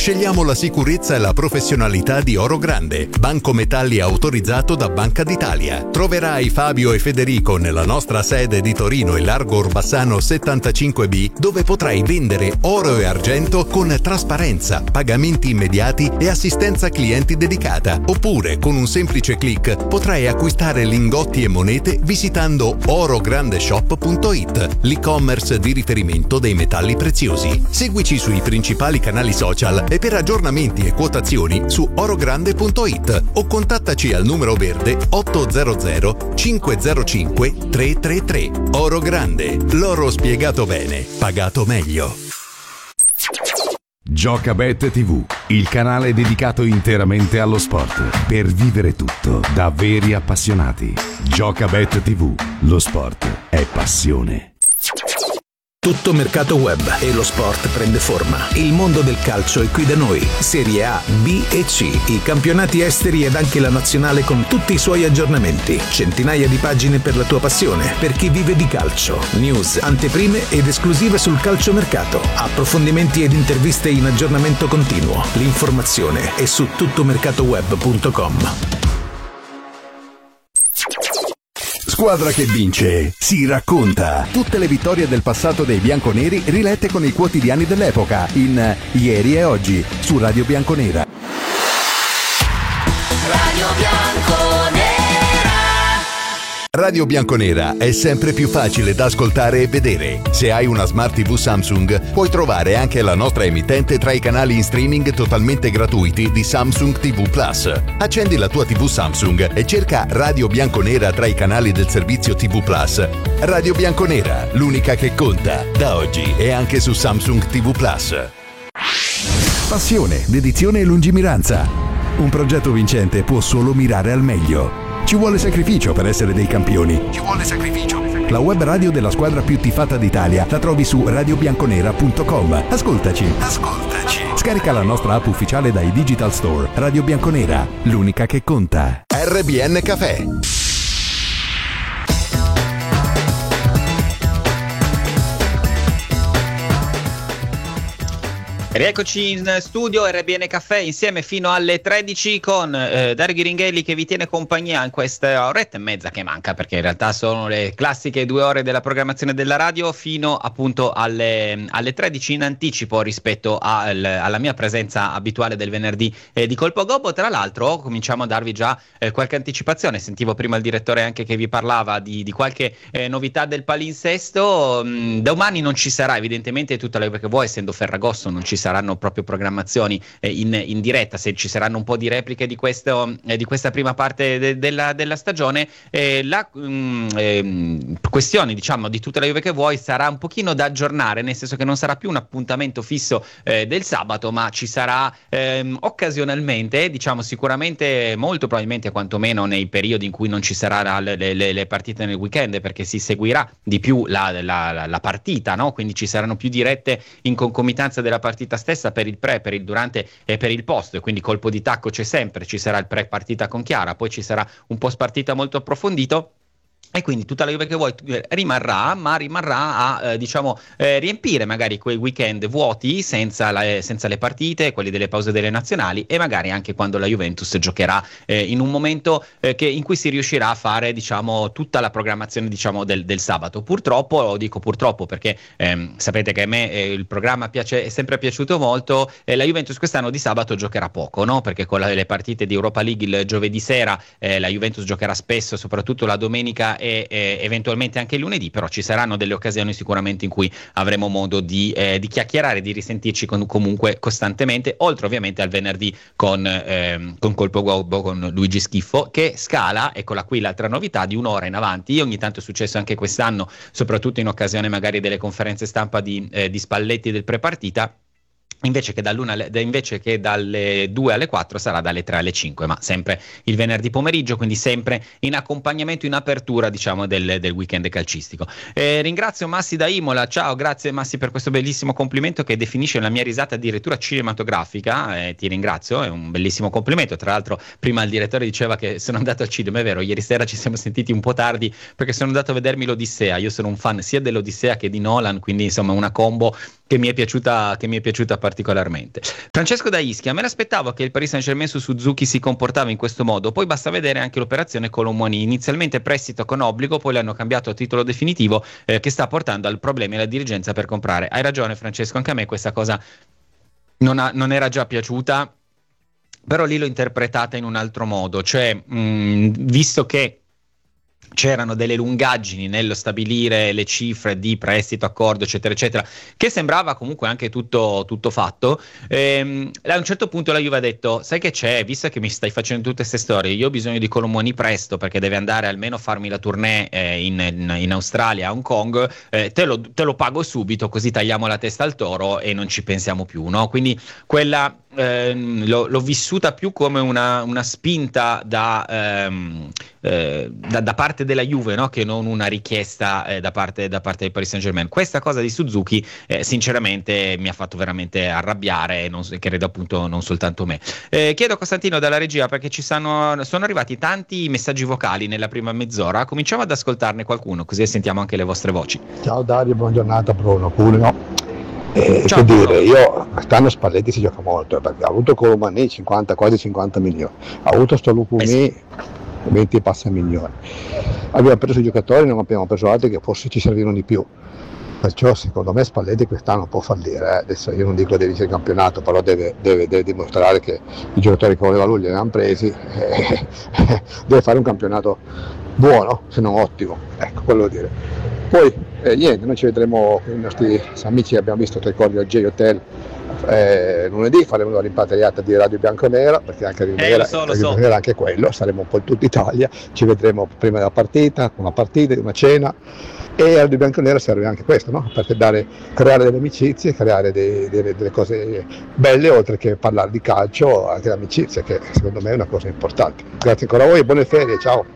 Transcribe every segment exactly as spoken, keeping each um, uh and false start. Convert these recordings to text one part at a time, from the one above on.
Scegliamo la sicurezza e la professionalità di Oro Grande, banco metalli autorizzato da Banca d'Italia. Troverai Fabio e Federico nella nostra sede di Torino e Largo Orbassano settantacinque B, dove potrai vendere oro e argento con trasparenza, pagamenti immediati e assistenza clienti dedicata. Oppure, con un semplice click, potrai acquistare lingotti e monete visitando orograndeshop punto it, l'e-commerce di riferimento dei metalli preziosi. Seguici sui principali canali social e per aggiornamenti e quotazioni su orogrande punto it o contattaci al numero verde ottocento cinquecentocinque trecentotrentatré. Oro Grande, l'oro spiegato bene, pagato meglio. Giocabet tivù, il canale dedicato interamente allo sport, per vivere tutto da veri appassionati. Giocabet tivù, lo sport è passione. Tutto mercato web e lo sport prende forma. Il mondo del calcio è qui da noi. Serie A, B e C, i campionati esteri ed anche la nazionale con tutti i suoi aggiornamenti. Centinaia di pagine per la tua passione, per chi vive di calcio. News, anteprime ed esclusive sul calciomercato. Approfondimenti ed interviste in aggiornamento continuo. L'informazione è su tuttomercatoweb punto com. Squadra che vince si racconta. Tutte le vittorie del passato dei bianconeri rilette con i quotidiani dell'epoca in Ieri e Oggi su Radio Bianconera. Radio Bianconera. Radio Bianconera è sempre più facile da ascoltare e vedere. Se hai una Smart tivù Samsung, puoi trovare anche la nostra emittente tra i canali in streaming totalmente gratuiti di Samsung tivù Plus. Accendi la tua tivù Samsung e cerca Radio Bianconera tra i canali del servizio tivù Plus. Radio Bianconera, l'unica che conta, da oggi e anche su Samsung tivù Plus. Passione, dedizione e lungimiranza. Un progetto vincente può solo mirare al meglio. Ci vuole sacrificio per essere dei campioni. Ci vuole sacrificio. La web radio della squadra più tifata d'Italia la trovi su radio bianconera punto com. Ascoltaci. Ascoltaci. Scarica la nostra app ufficiale dai Digital Store. Radio Bianconera, l'unica che conta. R B N Café. Rieccoci in studio R B N Caffè insieme fino alle tredici con eh, Dario Ghiringhelli che vi tiene compagnia in questa oretta e mezza che manca, perché in realtà sono le classiche due ore della programmazione della radio fino appunto alle, alle tredici in anticipo rispetto al, alla mia presenza abituale del venerdì eh, di Colpo Gobbo. Tra l'altro cominciamo a darvi già eh, qualche anticipazione. Sentivo prima il direttore anche che vi parlava di, di qualche eh, novità del palinsesto. Mm, domani non ci sarà evidentemente tutta la, perché voi essendo Ferragosto non ci saranno proprio programmazioni eh, in, in diretta. Se ci saranno un po' di repliche di, questo, eh, di questa prima parte de, della, della stagione, eh, la mh, eh, questione diciamo di tutta la Juve che vuoi sarà un pochino da aggiornare, nel senso che non sarà più un appuntamento fisso eh, del sabato, ma ci sarà ehm, occasionalmente, diciamo sicuramente molto probabilmente quantomeno nei periodi in cui non ci saranno le, le, le partite nel weekend, perché si seguirà di più la, la, la, la partita, no? Quindi ci saranno più dirette in concomitanza della partita stessa per il pre, per il durante e per il post, e quindi colpo di tacco c'è sempre. Ci sarà il pre partita con Chiara, poi ci sarà un post partita molto approfondito. E quindi tutta la Juve che vuoi rimarrà, ma rimarrà a eh, diciamo eh, riempire magari quei weekend vuoti senza, la, senza le partite, quelli delle pause delle nazionali, e magari anche quando la Juventus giocherà eh, in un momento eh, che, in cui si riuscirà a fare diciamo tutta la programmazione diciamo del, del sabato. Purtroppo, lo dico purtroppo perché ehm, sapete che a me eh, il programma piace, è sempre piaciuto molto, e la Juventus quest'anno di sabato giocherà poco, no? Perché con la, le partite di Europa League il giovedì sera eh, la Juventus giocherà spesso, soprattutto la domenica e, e eventualmente anche il lunedì, però ci saranno delle occasioni sicuramente in cui avremo modo di, eh, di chiacchierare, di risentirci con, comunque costantemente, oltre ovviamente al venerdì con, eh, con Colpo Gobbo con Luigi Schiffo, che scala, eccola qui l'altra novità, di un'ora in avanti. Ogni tanto è successo anche quest'anno, soprattutto in occasione magari delle conferenze stampa di, eh, di Spalletti del prepartita. Invece che, dall'una alle, invece che dalle due alle quattro sarà dalle tre alle cinque, ma sempre il venerdì pomeriggio, quindi sempre in accompagnamento, in apertura diciamo del, del weekend calcistico. Eh, ringrazio Massi da Imola, ciao, grazie Massi per questo bellissimo complimento che definisce la mia risata addirittura cinematografica, eh, ti ringrazio, è un bellissimo complimento. Tra l'altro prima il direttore diceva che sono andato al cinema, è vero, ieri sera ci siamo sentiti un po' tardi perché sono andato a vedermi l'Odissea. Io sono un fan sia dell'Odissea che di Nolan, quindi insomma una combo che mi è piaciuta che mi è piaciuta particolarmente. Francesco da Ischia: me l'aspettavo che il Paris Saint-Germain su Suzuki si comportava in questo modo, poi basta vedere anche l'operazione Colomoni, inizialmente prestito con obbligo, poi l'hanno cambiato a titolo definitivo, eh, che sta portando al problema alla dirigenza per comprare. Hai ragione Francesco, anche a me questa cosa non, ha, non era già piaciuta, però lì l'ho interpretata in un altro modo, cioè mh, visto che c'erano delle lungaggini nello stabilire le cifre di prestito, accordo, eccetera, eccetera, che sembrava comunque anche tutto, tutto fatto. Ehm, a un certo punto la Juve ha detto: sai che c'è, visto che mi stai facendo tutte queste storie, io ho bisogno di Colomoni presto, perché deve andare almeno a farmi la tournée eh, in, in, in Australia, a Hong Kong, eh, te, lo, te lo pago subito, così tagliamo la testa al toro e non ci pensiamo più, no? Quindi quella eh, l'ho, l'ho vissuta più come una, una spinta da, ehm, eh, da, da parte della Juve, no? Che non una richiesta eh, da parte da parte del Paris Saint-Germain. Questa cosa di Suzuki eh, sinceramente mi ha fatto veramente arrabbiare, e non, credo appunto non soltanto me. Eh, chiedo a Costantino dalla regia, perché ci sono, sono arrivati tanti messaggi vocali nella prima mezz'ora, cominciamo ad ascoltarne qualcuno così sentiamo anche le vostre voci. Ciao Dario, buona giornata. Bruno Cuneo. Eh, Ciao, che Bruno. dire, io quest'anno Spalletti si gioca molto, perché ha avuto Colomani cinquanta, quasi cinquanta milioni, ha avuto Stolupumi Eh sì. venti e passa milioni, abbiamo preso i giocatori, non abbiamo preso altri che forse ci servivano di più, perciò secondo me Spalletti quest'anno può fallire, eh. Adesso io non dico deve vincere il campionato, però deve, deve, deve dimostrare che i giocatori che voleva lui li avevano presi, eh, deve fare un campionato buono, se non ottimo, ecco, quello vuol dire. Poi eh, niente, noi ci vedremo con i nostri amici, abbiamo visto tre ricordi al J-Hotel eh, lunedì, faremo una rimpatriata di Radio Bianconera, perché anche Riviera, Eh, lo so, lo Radio so. Bianconera anche quello, saremo un po' in tutta Italia, ci vedremo prima della partita, una partita, una cena, e a Radio Bianconera serve anche questo, no? Perché dare, creare delle amicizie, creare dei, delle, delle cose belle, oltre che parlare di calcio, anche l'amicizia, che secondo me è una cosa importante. Grazie ancora a voi e buone ferie, ciao!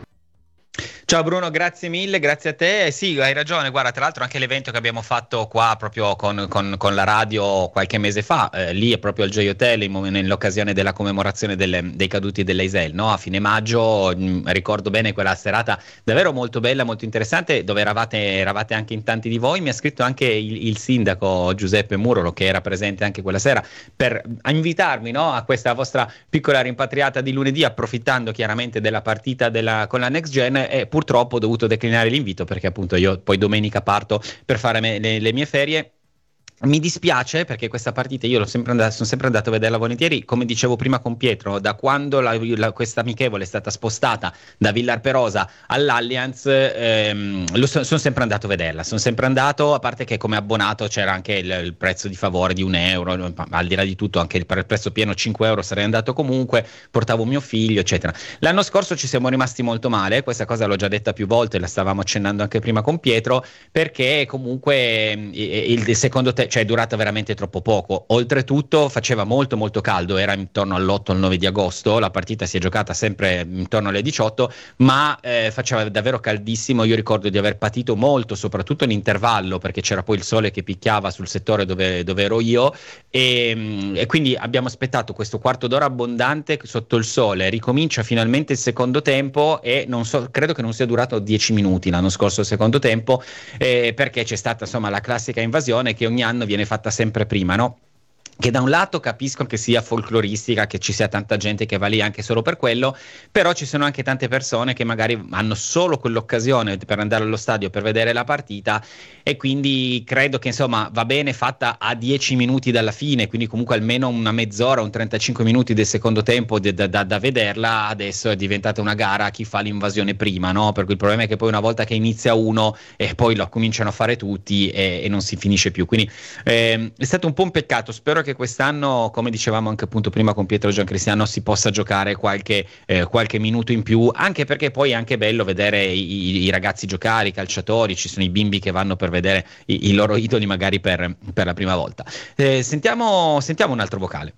Ciao Bruno, grazie mille, grazie a te. Eh sì, hai ragione, guarda, tra l'altro anche l'evento che abbiamo fatto qua proprio con, con, con la radio qualche mese fa, eh, lì è proprio al J-Hotel in, nell'occasione della commemorazione delle, dei caduti dell'Eisel, no? A fine maggio, mh, ricordo bene quella serata davvero molto bella, molto interessante, dove eravate, eravate anche in tanti di voi. Mi ha scritto anche il, il sindaco Giuseppe Murolo, che era presente anche quella sera, per invitarmi, no, a questa vostra piccola rimpatriata di lunedì, approfittando chiaramente della partita della, con la Next Gen, e purtroppo ho dovuto declinare l'invito perché appunto io poi domenica parto per fare me, le, le mie ferie. Mi dispiace perché questa partita io l'ho sempre andato, sono sempre andato a vederla volentieri, come dicevo prima con Pietro, da quando la, la, questa amichevole è stata spostata da Villarperosa all'Allianz, ehm, lo so, sono sempre andato a vederla, sono sempre andato, a parte che come abbonato c'era anche il, il prezzo di favore di un euro, al di là di tutto anche il, per il prezzo pieno cinque euro sarei andato comunque, portavo mio figlio eccetera. L'anno scorso ci siamo rimasti molto male, questa cosa l'ho già detta più volte, la stavamo accennando anche prima con Pietro, perché comunque il, il secondo te cioè è durata veramente troppo poco. Oltretutto faceva molto molto caldo, era intorno all'otto al nove di agosto, la partita si è giocata sempre intorno alle diciotto, ma eh, faceva davvero caldissimo. Io ricordo di aver patito molto, soprattutto in intervallo, perché c'era poi il sole che picchiava sul settore dove, dove ero io, e, e quindi abbiamo aspettato questo quarto d'ora abbondante sotto il sole. Ricomincia finalmente il secondo tempo e non so, credo che non sia durato dieci minuti l'anno scorso il secondo tempo, eh, perché c'è stata insomma la classica invasione che ogni anno viene fatta sempre prima, no? Che da un lato capisco che sia folcloristica, che ci sia tanta gente che va lì anche solo per quello, però ci sono anche tante persone che magari hanno solo quell'occasione per andare allo stadio per vedere la partita, e quindi credo che insomma va bene fatta a dieci minuti dalla fine, quindi comunque almeno una mezz'ora, un trentacinque minuti del secondo tempo da, da, da vederla. Adesso è diventata una gara a chi fa l'invasione prima, no? Per cui il problema è che poi una volta che inizia uno e poi lo cominciano a fare tutti e, e non si finisce più, quindi eh, è stato un po' un peccato. Spero che quest'anno, come dicevamo anche appunto prima con Pietro Giancristiano, si possa giocare qualche, eh, qualche minuto in più, anche perché poi è anche bello vedere i, i ragazzi giocare, i calciatori, ci sono i bimbi che vanno per vedere i, i loro idoli magari per, per la prima volta. Eh, sentiamo, sentiamo un altro vocale.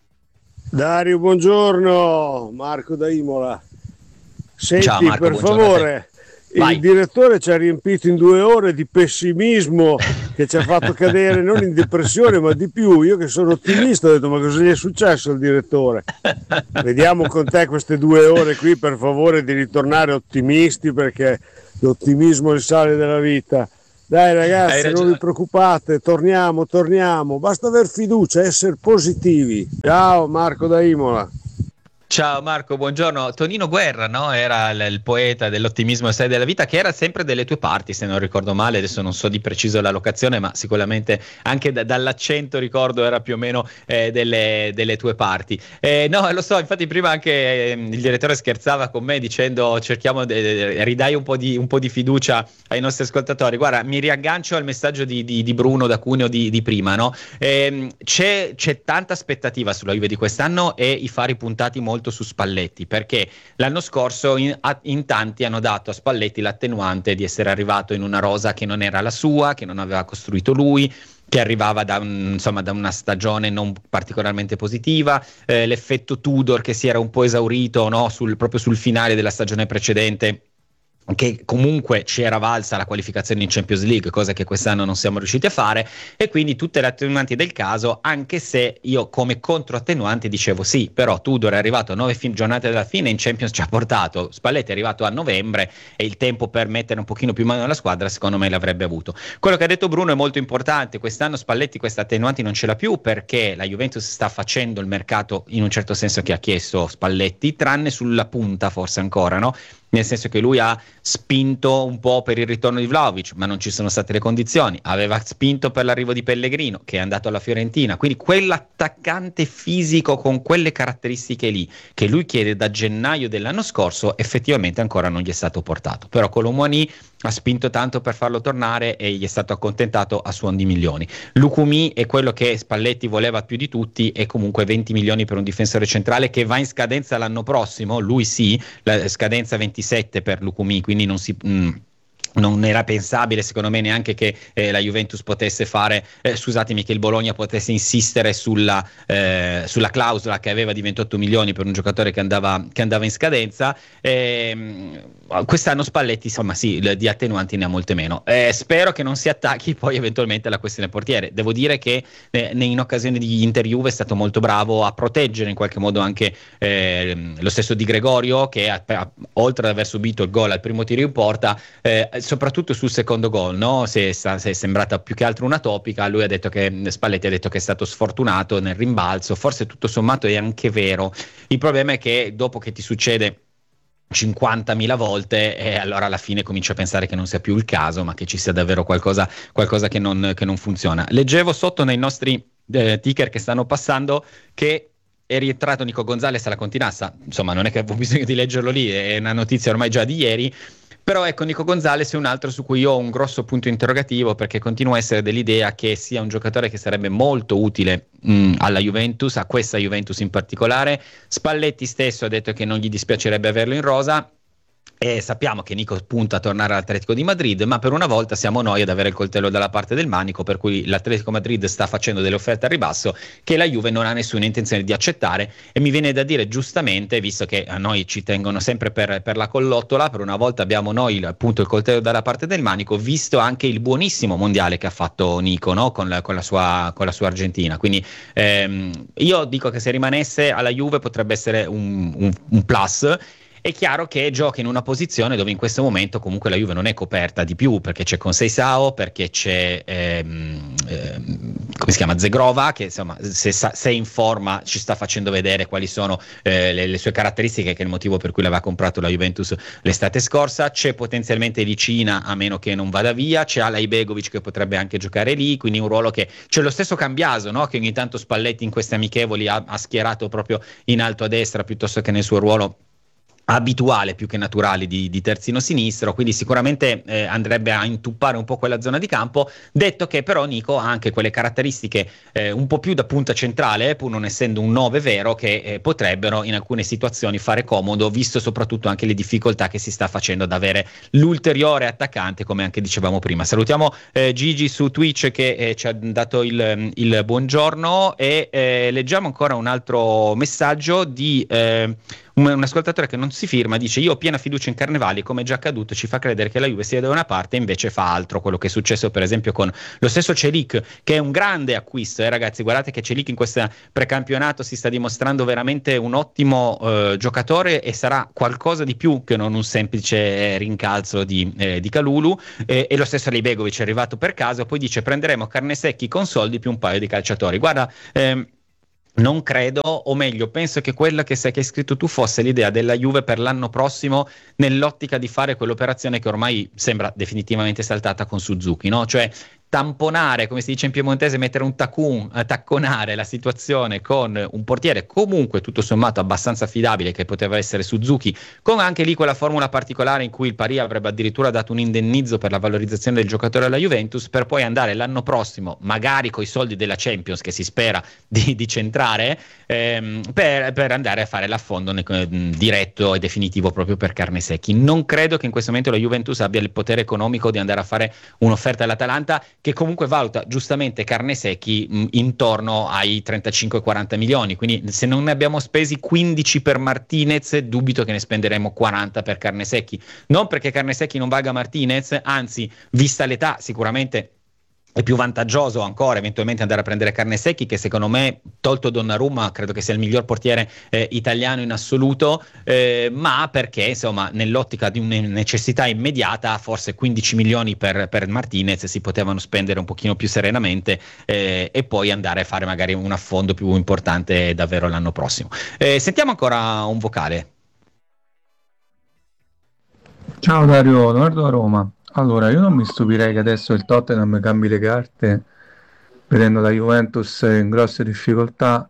Dario, buongiorno, Marco da Imola. Senti, Ciao, Marco, per favore, il direttore ci ha riempito in due ore di pessimismo che ci ha fatto cadere non in depressione ma di più. Io che sono ottimista ho detto: ma cosa gli è successo al direttore? Vediamo con te queste due ore qui, per favore, di ritornare ottimisti, perché l'ottimismo è il sale della vita. Dai ragazzi, non vi preoccupate, torniamo, torniamo, basta aver fiducia, essere positivi. Ciao Marco da Imola. Ciao Marco, buongiorno. Tonino Guerra, no? Era il, il poeta dell'ottimismo e della vita, che era sempre delle tue parti, se non ricordo male. Adesso non so di preciso la locazione, ma sicuramente anche da, dall'accento ricordo era più o meno eh, delle, delle tue parti. Eh, no, lo so, infatti prima anche eh, il direttore scherzava con me dicendo cerchiamo, eh, ridai un po' di, un po' di fiducia ai nostri ascoltatori. Guarda, mi riaggancio al messaggio di, di, di Bruno da Cuneo di, di prima, no? Eh, c'è, c'è tanta aspettativa sulla Juve di quest'anno e i fari puntati molto su Spalletti, perché l'anno scorso in, a, in tanti hanno dato a Spalletti l'attenuante di essere arrivato in una rosa che non era la sua, che non aveva costruito lui, che arrivava da, un, insomma, da una stagione non particolarmente positiva, eh, l'effetto Tudor che si era un po' esaurito, no? sul, proprio sul finale della stagione precedente, che comunque ci era valsa la qualificazione in Champions League, cosa che quest'anno non siamo riusciti a fare, e quindi tutte le attenuanti del caso, anche se io come controattenuanti dicevo sì, però Tudor è arrivato a nove fin- giornate dalla fine, in Champions ci ha portato, Spalletti è arrivato a novembre e il tempo per mettere un pochino più mano alla squadra secondo me l'avrebbe avuto. Quello che ha detto Bruno è molto importante, quest'anno Spalletti queste attenuanti non ce l'ha più, perché la Juventus sta facendo il mercato in un certo senso che ha chiesto Spalletti, tranne sulla punta forse ancora, no? Nel senso che lui ha spinto un po' per il ritorno di Vlahovic, ma non ci sono state le condizioni, aveva spinto per l'arrivo di Pellegrino, che è andato alla Fiorentina, quindi quell'attaccante fisico con quelle caratteristiche lì, che lui chiede da gennaio dell'anno scorso, effettivamente ancora non gli è stato portato. Però Colomouani ha spinto tanto per farlo tornare e gli è stato accontentato a suon di milioni. Lukumi è quello che Spalletti voleva più di tutti, e comunque venti milioni per un difensore centrale che va in scadenza l'anno prossimo, lui sì, la scadenza ventisette per Lukumi, quindi non si... Mh, non era pensabile secondo me neanche che eh, la Juventus potesse fare, eh, scusatemi, che il Bologna potesse insistere sulla, eh, sulla clausola che aveva di ventotto milioni per un giocatore che andava, che andava in scadenza. Eh, quest'anno Spalletti insomma sì, di attenuanti ne ha molte meno. Eh, spero che non si attacchi poi eventualmente alla questione portiere. Devo dire che eh, in occasione di Inter-Juve è stato molto bravo a proteggere in qualche modo anche eh, lo stesso Di Gregorio, che ha, ha, oltre ad aver subito il gol al primo tiro in porta, eh, soprattutto sul secondo gol, no? Se, se è sembrata più che altro una topica, lui ha detto che Spalletti ha detto che è stato sfortunato nel rimbalzo, forse tutto sommato è anche vero. Il problema è che dopo che ti succede cinquantamila volte e eh, allora alla fine comincio a pensare che non sia più il caso, ma che ci sia davvero qualcosa, qualcosa che, non, che non funziona. Leggevo sotto nei nostri eh, ticker che stanno passando che è rientrato Nico Gonzalez alla Continassa, insomma non è che avevo bisogno di leggerlo lì, è una notizia ormai già di ieri. Però ecco, Nico Gonzalez è un altro su cui io ho un grosso punto interrogativo, perché continuo a essere dell'idea che sia un giocatore che sarebbe molto utile mh, alla Juventus, a questa Juventus in particolare. Spalletti stesso ha detto che non gli dispiacerebbe averlo in rosa, e sappiamo che Nico punta a tornare all'Atletico di Madrid, ma per una volta siamo noi ad avere il coltello dalla parte del manico, per cui l'Atletico Madrid sta facendo delle offerte al ribasso che la Juve non ha nessuna intenzione di accettare, e mi viene da dire giustamente, visto che a noi ci tengono sempre per, per la collottola, per una volta abbiamo noi appunto il coltello dalla parte del manico, visto anche il buonissimo mondiale che ha fatto Nico, no? con, la, con, la sua, con la sua Argentina. Quindi ehm, io dico che se rimanesse alla Juve potrebbe essere un, un, un plus. È chiaro che gioca in una posizione dove in questo momento comunque la Juve non è coperta di più, perché c'è Conceição, perché c'è ehm, ehm, come si chiama, Zegrova, che insomma se, se è in forma ci sta facendo vedere quali sono eh, le, le sue caratteristiche, che è il motivo per cui l'aveva comprato la Juventus l'estate scorsa. C'è potenzialmente Licina, a meno che non vada via, c'è Alay Begovic che potrebbe anche giocare lì, quindi un ruolo che c'è lo stesso Cambiaso, no? Che ogni tanto Spalletti in queste amichevoli ha, ha schierato proprio in alto a destra piuttosto che nel suo ruolo abituale più che naturale di, di terzino sinistro, quindi sicuramente eh, andrebbe a intuppare un po' quella zona di campo, detto che però Nico ha anche quelle caratteristiche eh, un po' più da punta centrale, pur non essendo un nove vero, che eh, potrebbero in alcune situazioni fare comodo, visto soprattutto anche le difficoltà che si sta facendo ad avere l'ulteriore attaccante, come anche dicevamo prima. Salutiamo eh, Gigi su Twitch che eh, ci ha dato il, il buongiorno, e eh, leggiamo ancora un altro messaggio di eh, un, un ascoltatore che non si firma dice: io ho piena fiducia in Carnevali, come già accaduto ci fa credere che la Juve sia da una parte e invece fa altro, quello che è successo per esempio con lo stesso Celik, che è un grande acquisto, eh, ragazzi, guardate che Celik in questo precampionato si sta dimostrando veramente un ottimo eh, giocatore e sarà qualcosa di più che non un semplice eh, rincalzo di, eh, di Kalulu, eh, e lo stesso Alibegovic è arrivato per caso. Poi dice: prenderemo Carnesecchi con soldi più un paio di calciatori. Guarda, ehm, non credo, o meglio penso che quella che sei che hai scritto tu fosse l'idea della Juve per l'anno prossimo, nell'ottica di fare quell'operazione che ormai sembra definitivamente saltata con Suzuki, no? Cioè tamponare, come si dice in piemontese, mettere un tacun, eh, tacconare la situazione con un portiere comunque tutto sommato abbastanza affidabile, che poteva essere Suzuki, con anche lì quella formula particolare in cui il Paris avrebbe addirittura dato un indennizzo per la valorizzazione del giocatore alla Juventus, per poi andare l'anno prossimo, magari coi soldi della Champions che si spera di, di centrare, ehm, per, per andare a fare l'affondo ne, diretto e definitivo proprio per Carnesecchi. Non credo che in questo momento la Juventus abbia il potere economico di andare a fare un'offerta all'Atalanta, che comunque valuta giustamente Carnesecchi mh, intorno ai trentacinque quaranta milioni, quindi se non ne abbiamo spesi quindici per Martinez, dubito che ne spenderemo quaranta per Carnesecchi, non perché Carnesecchi non valga Martinez, anzi, vista l'età sicuramente è più vantaggioso ancora eventualmente andare a prendere Carnesecchi, che secondo me, tolto Donnarumma, credo che sia il miglior portiere eh, italiano in assoluto, eh, ma perché insomma nell'ottica di una necessità immediata forse quindici milioni per, per Martinez si potevano spendere un pochino più serenamente, eh, e poi andare a fare magari un affondo più importante davvero l'anno prossimo. Eh, sentiamo ancora un vocale. Ciao Dario, Leonardo da Roma. Allora, io non mi stupirei che adesso il Tottenham cambi le carte, vedendo la Juventus in grosse difficoltà,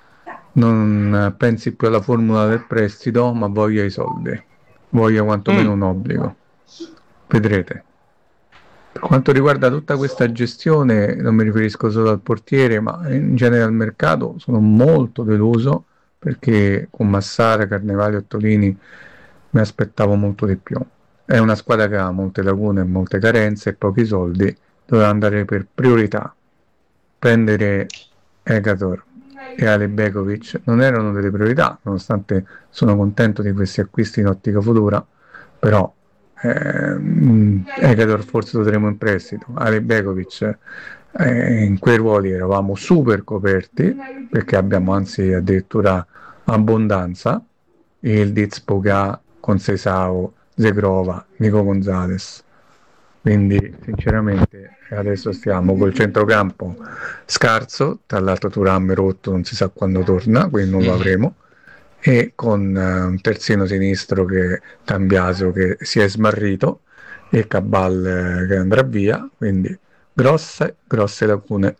non pensi più alla formula del prestito, ma voglia i soldi, voglia quantomeno mm. un obbligo. Vedrete. Per quanto riguarda tutta questa gestione, non mi riferisco solo al portiere, ma in genere al mercato, sono molto deluso, perché con Massara, Carnevali e Ottolini mi aspettavo molto di più. È una squadra che ha molte lacune, molte carenze e pochi soldi, doveva andare per priorità. Prendere Ekator e Alibegovic non erano delle priorità, nonostante sono contento di questi acquisti in ottica futura, però eh, Ekator forse lo terremo in prestito, Alibegovic eh, in quei ruoli eravamo super coperti, perché abbiamo anzi addirittura abbondanza, il Diz Pogà con Seisao, Zegrova, Nico Gonzalez, quindi sinceramente adesso stiamo col centrocampo scarso, tra l'altro Thuram è rotto, non si sa quando torna, quindi non lo avremo, e con uh, un terzino sinistro che Cambiaso che si è smarrito e Cabal uh, che andrà via, quindi grosse grosse lacune.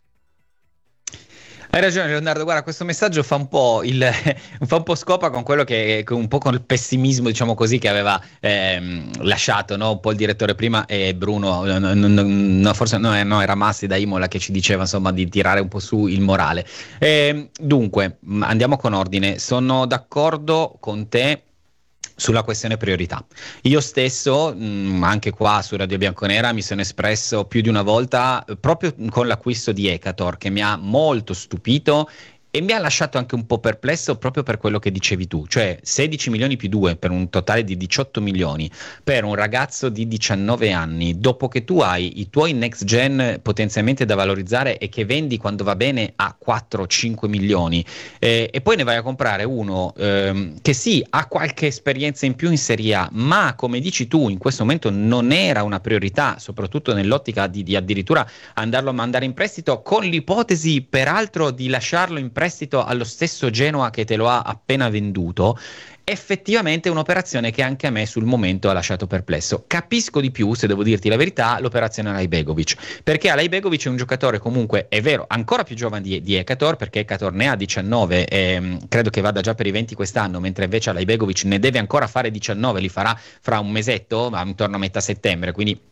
Hai ragione Leonardo, guarda, questo messaggio fa un po' il fa un po' scopa con quello che un po' con il pessimismo, diciamo così, che aveva ehm, lasciato, no? Un po' il direttore prima e Bruno, no, no, no, forse no, no, era Massi da Imola che ci diceva insomma di tirare un po' su il morale. E, dunque, andiamo con ordine, sono d'accordo con te sulla questione priorità. Io stesso, mh, anche qua su Radio Bianconera, mi sono espresso più di una volta eh, proprio con l'acquisto di Ekator, che mi ha molto stupito e mi ha lasciato anche un po' perplesso proprio per quello che dicevi tu, cioè sedici milioni più due per un totale di diciotto milioni per un ragazzo di diciannove anni, dopo che tu hai i tuoi next gen potenzialmente da valorizzare e che vendi quando va bene a quattro cinque milioni, eh, e poi ne vai a comprare uno ehm, che sì ha qualche esperienza in più in Serie A, ma come dici tu in questo momento non era una priorità, soprattutto nell'ottica di, di addirittura andarlo a mandare in prestito, con l'ipotesi peraltro di lasciarlo in prestito allo stesso Genoa che te lo ha appena venduto. Effettivamente è un'operazione che anche a me sul momento ha lasciato perplesso. Capisco di più, se devo dirti la verità, l'operazione Alibegovic, perché Alibegovic è un giocatore comunque, è vero, ancora più giovane di, di Ekator, perché Ekator ne ha diciannove e mh, credo che vada già per i venti quest'anno, mentre invece Alibegovic ne deve ancora fare diciannove, li farà fra un mesetto, intorno a metà settembre, quindi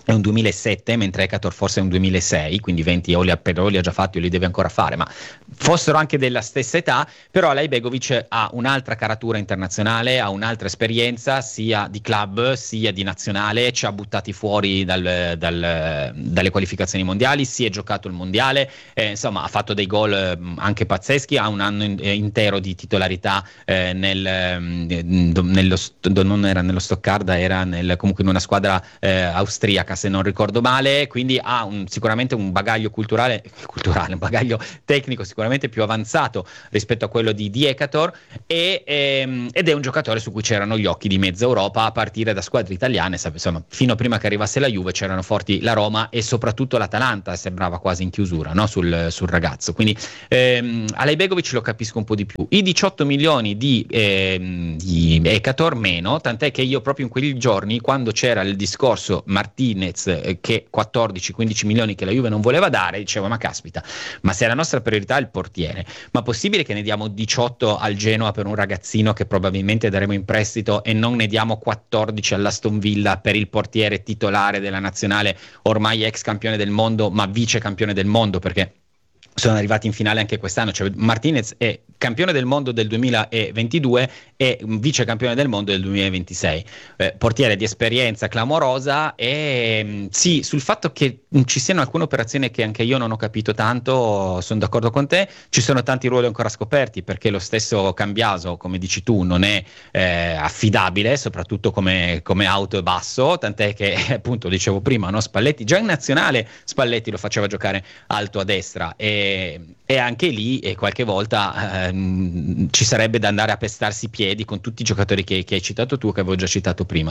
è un duemilasette, mentre Ekator forse è un duemilasei, quindi venti Oli, per Oli ha già fatto, li deve ancora fare, ma fossero anche della stessa età. Però Alaibegovic ha un'altra caratura internazionale, ha un'altra esperienza sia di club sia di nazionale, ci ha buttati fuori dal, dal, dalle qualificazioni mondiali, si è giocato il mondiale, eh, insomma ha fatto dei gol eh, anche pazzeschi, ha un anno in, eh, intero di titolarità eh, nel, eh, nello, non era nello Stoccarda, era nel, comunque in una squadra eh, austriaca se non ricordo male, quindi ha un, sicuramente un bagaglio culturale, culturale, un bagaglio tecnico sicuramente più avanzato rispetto a quello di, di Ekator, e, ehm, ed è un giocatore su cui c'erano gli occhi di mezza Europa, a partire da squadre italiane, insomma, fino a prima che arrivasse la Juve c'erano forti la Roma e soprattutto l'Atalanta, sembrava quasi in chiusura, no? sul, sul ragazzo, quindi ehm, Alaibegovic lo capisco un po' di più. I diciotto milioni di, ehm, di Ekator meno, tant'è che io proprio in quei giorni, quando c'era il discorso Martinez che quattordici quindici milioni che la Juve non voleva dare, dicevo ma caspita, ma se la nostra priorità è il portiere, ma possibile che ne diamo diciotto al Genoa per un ragazzino che probabilmente daremo in prestito e non ne diamo quattordici all'Aston Villa per il portiere titolare della nazionale, ormai ex campione del mondo ma vice campione del mondo, perché sono arrivati in finale anche quest'anno, cioè Martinez è campione del mondo del duemilaventidue e vice campione del mondo del duemilaventisei, eh, portiere di esperienza clamorosa. E mh, sì, sul fatto che mh, ci siano alcune operazioni che anche io non ho capito tanto, sono d'accordo con te, ci sono tanti ruoli ancora scoperti, perché lo stesso Cambiaso, come dici tu, non è eh, affidabile, soprattutto come, come auto e basso, tant'è che appunto dicevo prima, no? Spalletti, già in nazionale Spalletti lo faceva giocare alto a destra, e e anche lì e qualche volta ehm, ci sarebbe da andare a pestarsi i piedi con tutti i giocatori che, che hai citato tu, che avevo già citato prima.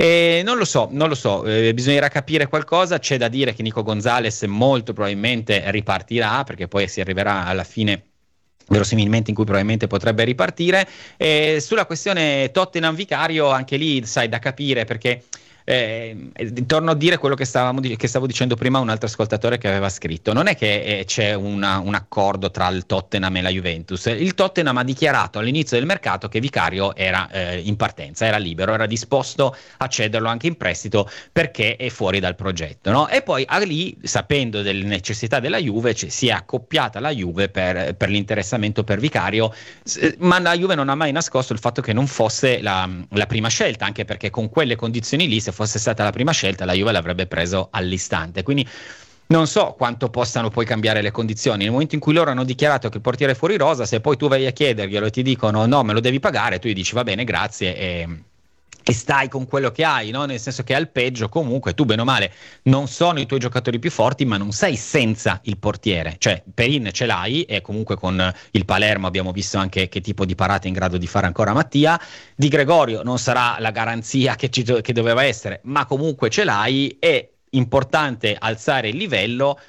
E non lo so, non lo so, eh, bisognerà capire qualcosa. C'è da dire che Nico Gonzalez molto probabilmente ripartirà, perché poi si arriverà alla fine verosimilmente in cui probabilmente potrebbe ripartire. E sulla questione Tottenham Vicario, anche lì sai, da capire, perché Eh, torno a dire quello che, stavamo, che stavo dicendo prima a un altro ascoltatore che aveva scritto. Non è che eh, c'è una, un accordo tra il Tottenham e la Juventus. Il Tottenham ha dichiarato all'inizio del mercato che Vicario era eh, in partenza, era libero, era disposto a cederlo anche in prestito perché è fuori dal progetto, no? E poi a lì, sapendo delle necessità della Juve, c- si è accoppiata la Juve per, per l'interessamento per Vicario, s- ma la Juve non ha mai nascosto il fatto che non fosse la, la prima scelta, anche perché con quelle condizioni lì, se fosse stata la prima scelta, la Juve l'avrebbe preso all'istante. Quindi non so quanto possano poi cambiare le condizioni. Nel momento in cui loro hanno dichiarato che il portiere è fuori rosa, se poi tu vai a chiederglielo e ti dicono no, me lo devi pagare, tu gli dici va bene, grazie, e, e stai con quello che hai, no? Nel senso che al peggio comunque tu bene o male non sono i tuoi giocatori più forti, ma non sei senza il portiere. Cioè Perin ce l'hai, e comunque con il Palermo abbiamo visto anche che tipo di parate è in grado di fare ancora Mattia. Di Gregorio non sarà la garanzia che, ci, che doveva essere, ma comunque ce l'hai. È importante alzare il livello,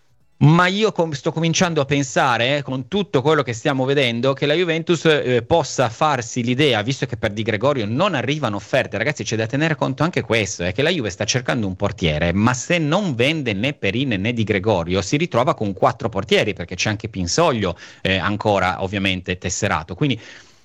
ma io com- sto cominciando a pensare, eh, con tutto quello che stiamo vedendo, che la Juventus eh, possa farsi l'idea, visto che per Di Gregorio non arrivano offerte. Ragazzi, c'è da tenere conto anche questo, è eh, che la Juve sta cercando un portiere, ma se non vende né Perin né Di Gregorio si ritrova con quattro portieri, perché c'è anche Pinsoglio eh, ancora ovviamente tesserato. Quindi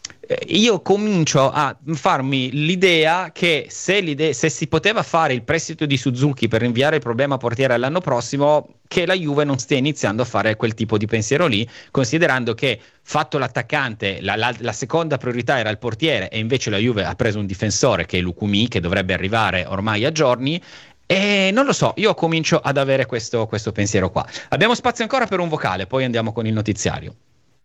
io comincio a farmi l'idea che se, l'idea, se si poteva fare il prestito di Suzuki per rinviare il problema portiere all'anno prossimo, che la Juve non stia iniziando a fare quel tipo di pensiero lì, considerando che fatto l'attaccante la, la, la seconda priorità era il portiere, e invece la Juve ha preso un difensore che è Lukumi, che dovrebbe arrivare ormai a giorni. E non lo so, io comincio ad avere questo, questo pensiero qua. Abbiamo spazio ancora per un vocale, poi andiamo con il notiziario.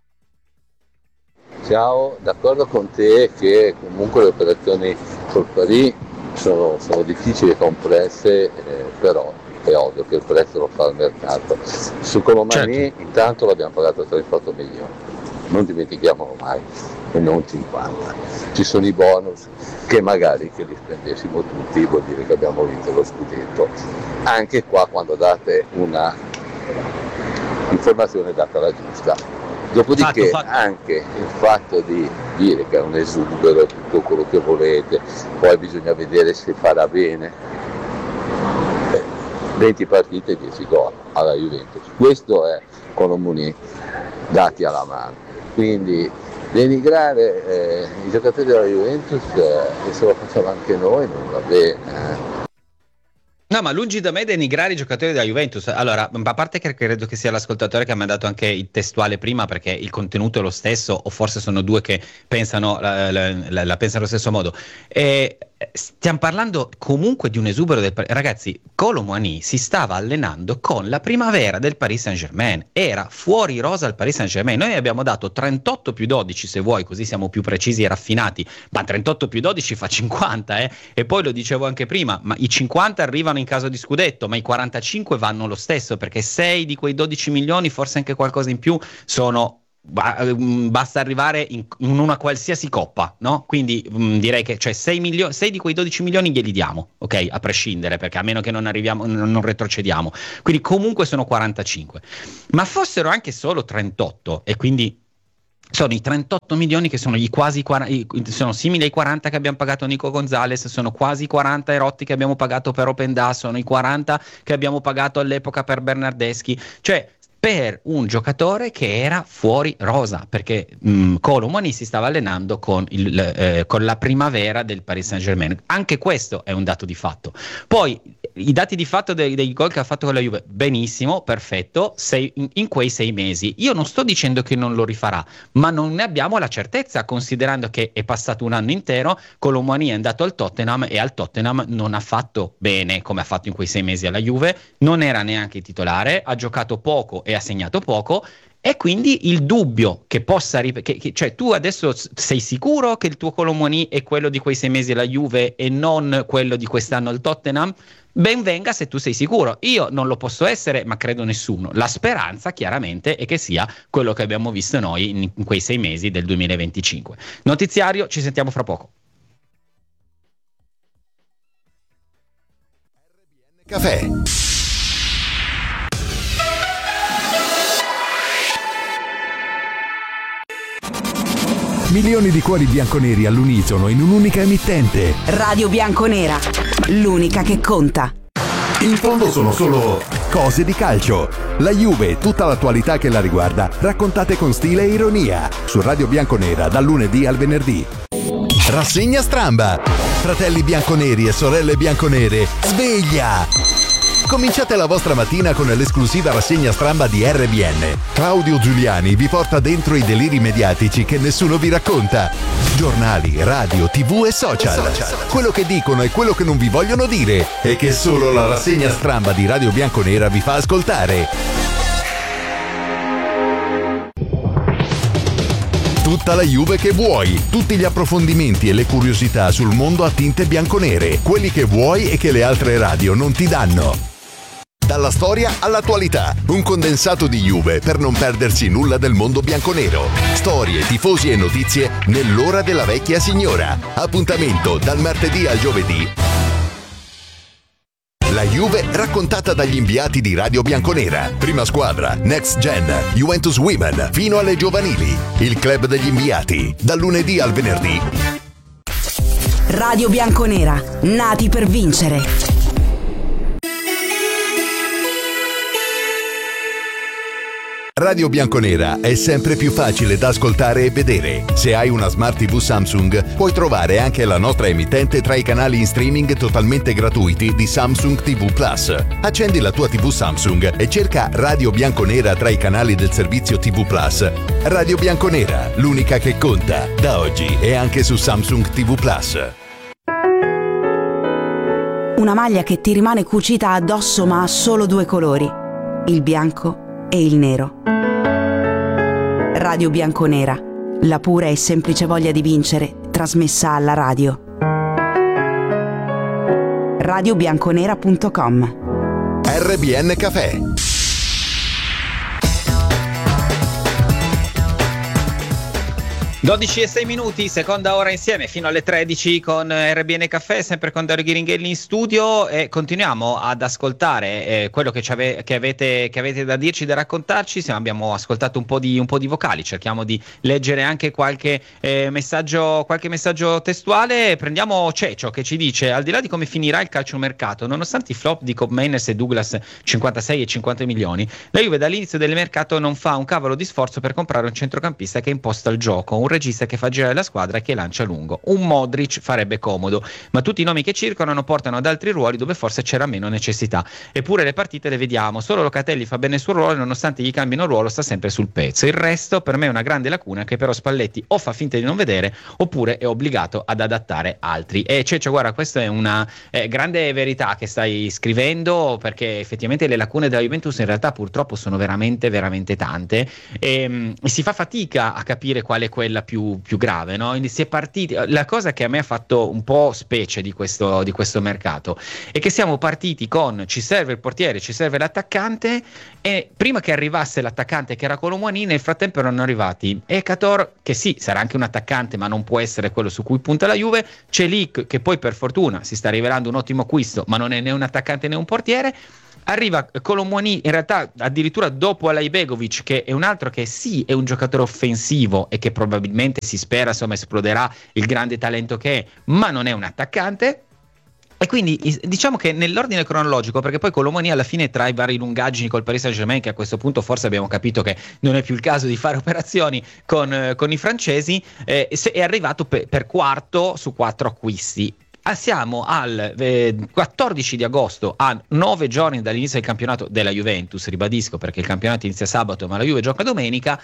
Ciao, d'accordo con te che comunque le operazioni col Paris sono, sono difficili e complesse, eh, però è ovvio che il prezzo lo fa il mercato. Su Colomani certo. Intanto l'abbiamo pagato trentotto milioni, non dimentichiamolo mai, e non cinquanta. Ci sono i bonus che magari che li spendessimo tutti vuol dire che abbiamo vinto lo scudetto. Anche qua quando date una informazione data la giusta. Dopodiché fatto, fatto. Anche il fatto di dire che è un esubero, tutto quello che volete, poi bisogna vedere se farà bene. Beh, venti partite e dieci gol alla Juventus, questo è Colomoni dati alla mano, quindi denigrare eh, i giocatori della Juventus, eh, e se lo facciamo anche noi non va bene. Eh. No, ma lungi da me denigrare i giocatori della Juventus. Allora, a parte che credo che sia l'ascoltatore che mi ha dato anche il testuale prima, perché il contenuto è lo stesso, o forse sono due che pensano la, la, la, la pensano allo stesso modo. E stiamo parlando comunque di un esubero del ragazzi. Kolo Muani si stava allenando con la primavera del Paris Saint-Germain, era fuori rosa al Paris Saint-Germain. Noi abbiamo dato trentotto più dodici, se vuoi, così siamo più precisi e raffinati, ma trentotto più dodici fa cinquanta, eh? E poi lo dicevo anche prima, ma i cinquanta arrivano in caso di scudetto, ma i quarantacinque vanno lo stesso, perché sei di quei dodici milioni, forse anche qualcosa in più, sono basta arrivare in, in una qualsiasi coppa, no? Quindi mh, direi che cioè sei milioni, sei di quei dodici milioni glieli diamo, ok? A prescindere, perché a meno che non arriviamo, non, non retrocediamo. Quindi comunque sono quarantacinque. Ma fossero anche solo trentotto, e quindi sono i trentotto milioni che sono i quasi quaranta, sono simili ai quaranta che abbiamo pagato Nico Gonzalez, sono quasi quaranta erotti che abbiamo pagato per Openda, sono i quaranta che abbiamo pagato all'epoca per Bernardeschi, cioè per un giocatore che era fuori rosa, perché mh, Kolo Muani si stava allenando con, il, eh, con la primavera del Paris Saint-Germain. Anche questo è un dato di fatto. Poi i dati di fatto dei, dei gol che ha fatto con la Juve, benissimo, perfetto, sei, in, in quei sei mesi. Io non sto dicendo che non lo rifarà, ma non ne abbiamo la certezza, considerando che è passato un anno intero, Kolo Muani è andato al Tottenham e al Tottenham non ha fatto bene come ha fatto in quei sei mesi alla Juve, non era neanche titolare, ha giocato poco e ha segnato poco, e quindi il dubbio che possa rip- che, che, cioè tu adesso sei sicuro che il tuo Kolo Muani è quello di quei sei mesi alla Juve e non quello di quest'anno al Tottenham? Ben venga se tu sei sicuro. Io non lo posso essere, ma credo nessuno. La speranza chiaramente è che sia quello che abbiamo visto noi in, in quei sei mesi del duemilaventicinque. Notiziario, ci sentiamo fra poco. Caffè. Milioni di cuori bianconeri all'unisono in un'unica emittente. Radio Bianconera, l'unica che conta. In fondo sono solo cose di calcio. La Juve e tutta l'attualità che la riguarda, raccontate con stile e ironia. Su Radio Bianconera, dal lunedì al venerdì. Rassegna stramba. Fratelli bianconeri e sorelle bianconere, sveglia! Cominciate la vostra mattina con l'esclusiva rassegna stramba di R B N. Claudio Giuliani vi porta dentro i deliri mediatici che nessuno vi racconta. Giornali, radio, tv e social. Quello che dicono e quello che non vi vogliono dire e che solo la rassegna stramba di Radio Bianconera vi fa ascoltare. Tutta la Juve che vuoi, tutti gli approfondimenti e le curiosità sul mondo a tinte bianconere, quelli che vuoi e che le altre radio non ti danno. Dalla storia all'attualità, un condensato di Juve per non perdersi nulla del mondo bianconero. Storie, tifosi e notizie nell'ora della vecchia signora. Appuntamento dal martedì al giovedì. La Juve raccontata dagli inviati di Radio Bianconera. Prima squadra, Next Gen, Juventus Women, fino alle giovanili. Il club degli inviati, dal lunedì al venerdì. Radio Bianconera, nati per vincere. Radio Bianconera è sempre più facile da ascoltare e vedere. Se hai una Smart tivù Samsung, puoi trovare anche la nostra emittente tra i canali in streaming totalmente gratuiti di Samsung tivù Plus. Accendi la tua tivù Samsung e cerca Radio Bianconera tra i canali del servizio tivù Plus. Radio Bianconera, l'unica che conta, da oggi e anche su Samsung tivù Plus. Una maglia che ti rimane cucita addosso ma ha solo due colori, il bianco e il nero. Radio Bianconera, la pura e semplice voglia di vincere, trasmessa alla radio. radio bianconera punto com. R B N Caffè. dodici e sei minuti, seconda ora insieme fino alle tredici con R B N Caffè, sempre con Dario Ghiringhelli in studio, e continuiamo ad ascoltare eh, quello che, ave- che, avete, che avete da dirci, da raccontarci. Sì, abbiamo ascoltato un po' di, un po' di vocali, cerchiamo di leggere anche qualche, eh, messaggio, qualche messaggio testuale. Prendiamo Cecio che ci dice: al di là di come finirà il calciomercato, nonostante i flop di Kobe Mainers e Douglas cinquantasei e cinquanta milioni, la Juve dall'inizio del mercato non fa un cavolo di sforzo per comprare un centrocampista che imposta il gioco, un regista che fa girare la squadra e che lancia lungo. Un Modric farebbe comodo, ma tutti i nomi che circolano portano ad altri ruoli dove forse c'era meno necessità. Eppure le partite le vediamo, solo Locatelli fa bene il suo ruolo e nonostante gli cambino ruolo sta sempre sul pezzo. Il resto per me è una grande lacuna che però Spalletti o fa finta di non vedere oppure è obbligato ad adattare altri. E Ceccio, guarda, questa è una eh, grande verità che stai scrivendo, perché effettivamente le lacune della Juventus in realtà purtroppo sono veramente veramente tante e, e si fa fatica a capire qual è quella più, più grave, no? Si è partiti, la cosa che a me ha fatto un po' specie di questo, di questo mercato è che siamo partiti con ci serve il portiere, ci serve l'attaccante, e prima che arrivasse l'attaccante che era Colomwani nel frattempo erano arrivati Ekator, che sì sarà anche un attaccante ma non può essere quello su cui punta la Juve, Celik che poi per fortuna si sta rivelando un ottimo acquisto ma non è né un attaccante né un portiere. Arriva Colomwani in realtà addirittura dopo Alaibegovic, che è un altro che sì è un giocatore offensivo e che probabilmente si spera insomma esploderà il grande talento che è, ma non è un attaccante. E quindi diciamo che nell'ordine cronologico, perché poi Colomwani alla fine tra i vari lungaggini col Paris Saint-Germain, che a questo punto forse abbiamo capito che non è più il caso di fare operazioni con, eh, con i francesi, eh, è arrivato per, per quarto su quattro acquisti. Ah, siamo al eh, quattordici di agosto, a nove giorni dall'inizio del campionato della Juventus, ribadisco perché il campionato inizia sabato ma la Juve gioca domenica,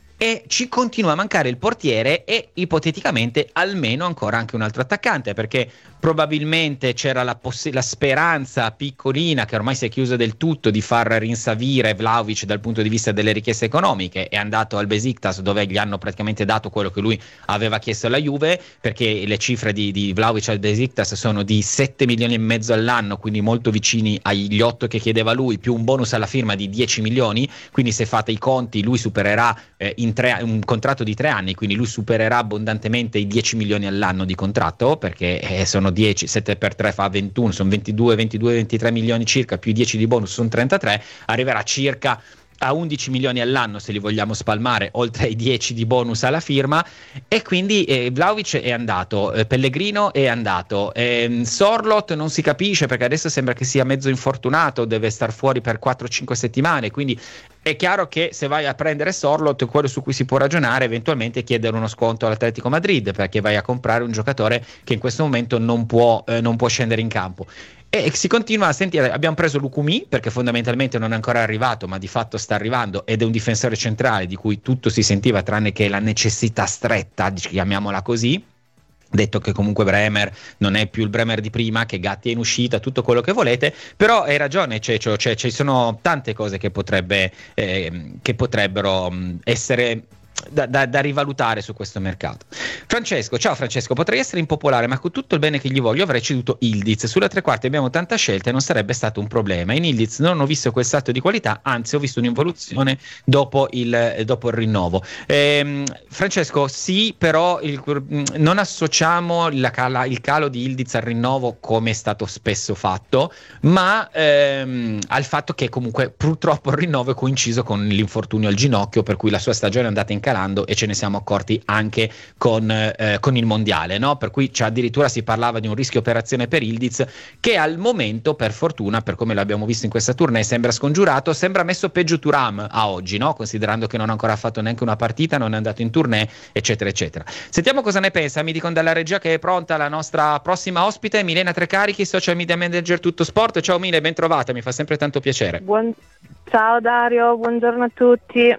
e ci continua a mancare il portiere e ipoteticamente almeno ancora anche un altro attaccante, perché probabilmente c'era la, poss- la speranza piccolina, che ormai si è chiusa del tutto, di far rinsavire Vlahovic dal punto di vista delle richieste economiche. È andato al Besiktas dove gli hanno praticamente dato quello che lui aveva chiesto alla Juve, perché le cifre di, di Vlahovic al Besiktas sono di sette milioni e mezzo all'anno, quindi molto vicini agli otto che chiedeva lui, più un bonus alla firma di dieci milioni, quindi se fate i conti lui supererà eh, in tre, un contratto di tre anni, quindi lui supererà abbondantemente i dieci milioni all'anno di contratto, perché eh, sono dieci, sette per tre fa ventuno, sono ventidue, ventidue, ventitré milioni circa, più dieci di bonus sono trentatré, arriverà circa a undici milioni all'anno se li vogliamo spalmare, oltre ai dieci di bonus alla firma. E quindi eh, Vlahovic è andato, eh, Pellegrino è andato, eh, Sorloth non si capisce perché adesso sembra che sia mezzo infortunato, deve star fuori per quattro cinque settimane, quindi è chiaro che se vai a prendere Sorloth, quello su cui si può ragionare eventualmente è chiedere uno sconto all'Atletico Madrid, perché vai a comprare un giocatore che in questo momento non può, eh, non può scendere in campo. E si continua a sentire, abbiamo preso Lukumi perché fondamentalmente non è ancora arrivato ma di fatto sta arrivando ed è un difensore centrale di cui tutto si sentiva tranne che la necessità stretta, chiamiamola così, detto che comunque Bremer non è più il Bremer di prima, che Gatti è in uscita, tutto quello che volete, però hai ragione Ceccio, cioè ci sono tante cose che potrebbe eh, che potrebbero mh, essere Da, da, da rivalutare su questo mercato. Francesco, ciao Francesco, potrei essere impopolare ma con tutto il bene che gli voglio avrei ceduto Ildiz, sulla tre quarti abbiamo tanta scelta e non sarebbe stato un problema. In Ildiz non ho visto quel salto di qualità, anzi ho visto un'involuzione dopo il, dopo il rinnovo. ehm, Francesco, sì, però il, non associamo la cala, il calo di Ildiz al rinnovo come è stato spesso fatto, ma ehm, al fatto che comunque purtroppo il rinnovo è coinciso con l'infortunio al ginocchio, per cui la sua stagione è andata in calando e ce ne siamo accorti anche con, eh, con il mondiale, no? Per cui cioè, addirittura si parlava di un rischio operazione per Ildiz, che al momento per fortuna, per come l'abbiamo visto in questa tournée, sembra scongiurato, sembra messo peggio Thuram a oggi, no? Considerando che non ha ancora fatto neanche una partita, non è andato in tournée eccetera eccetera. Sentiamo cosa ne pensa, mi dicono dalla regia che è pronta la nostra prossima ospite, Milena Trecarichi, social media manager Tutto Sport. Ciao Mile, ben trovata, mi fa sempre tanto piacere. Buon... Ciao Dario, buongiorno a tutti.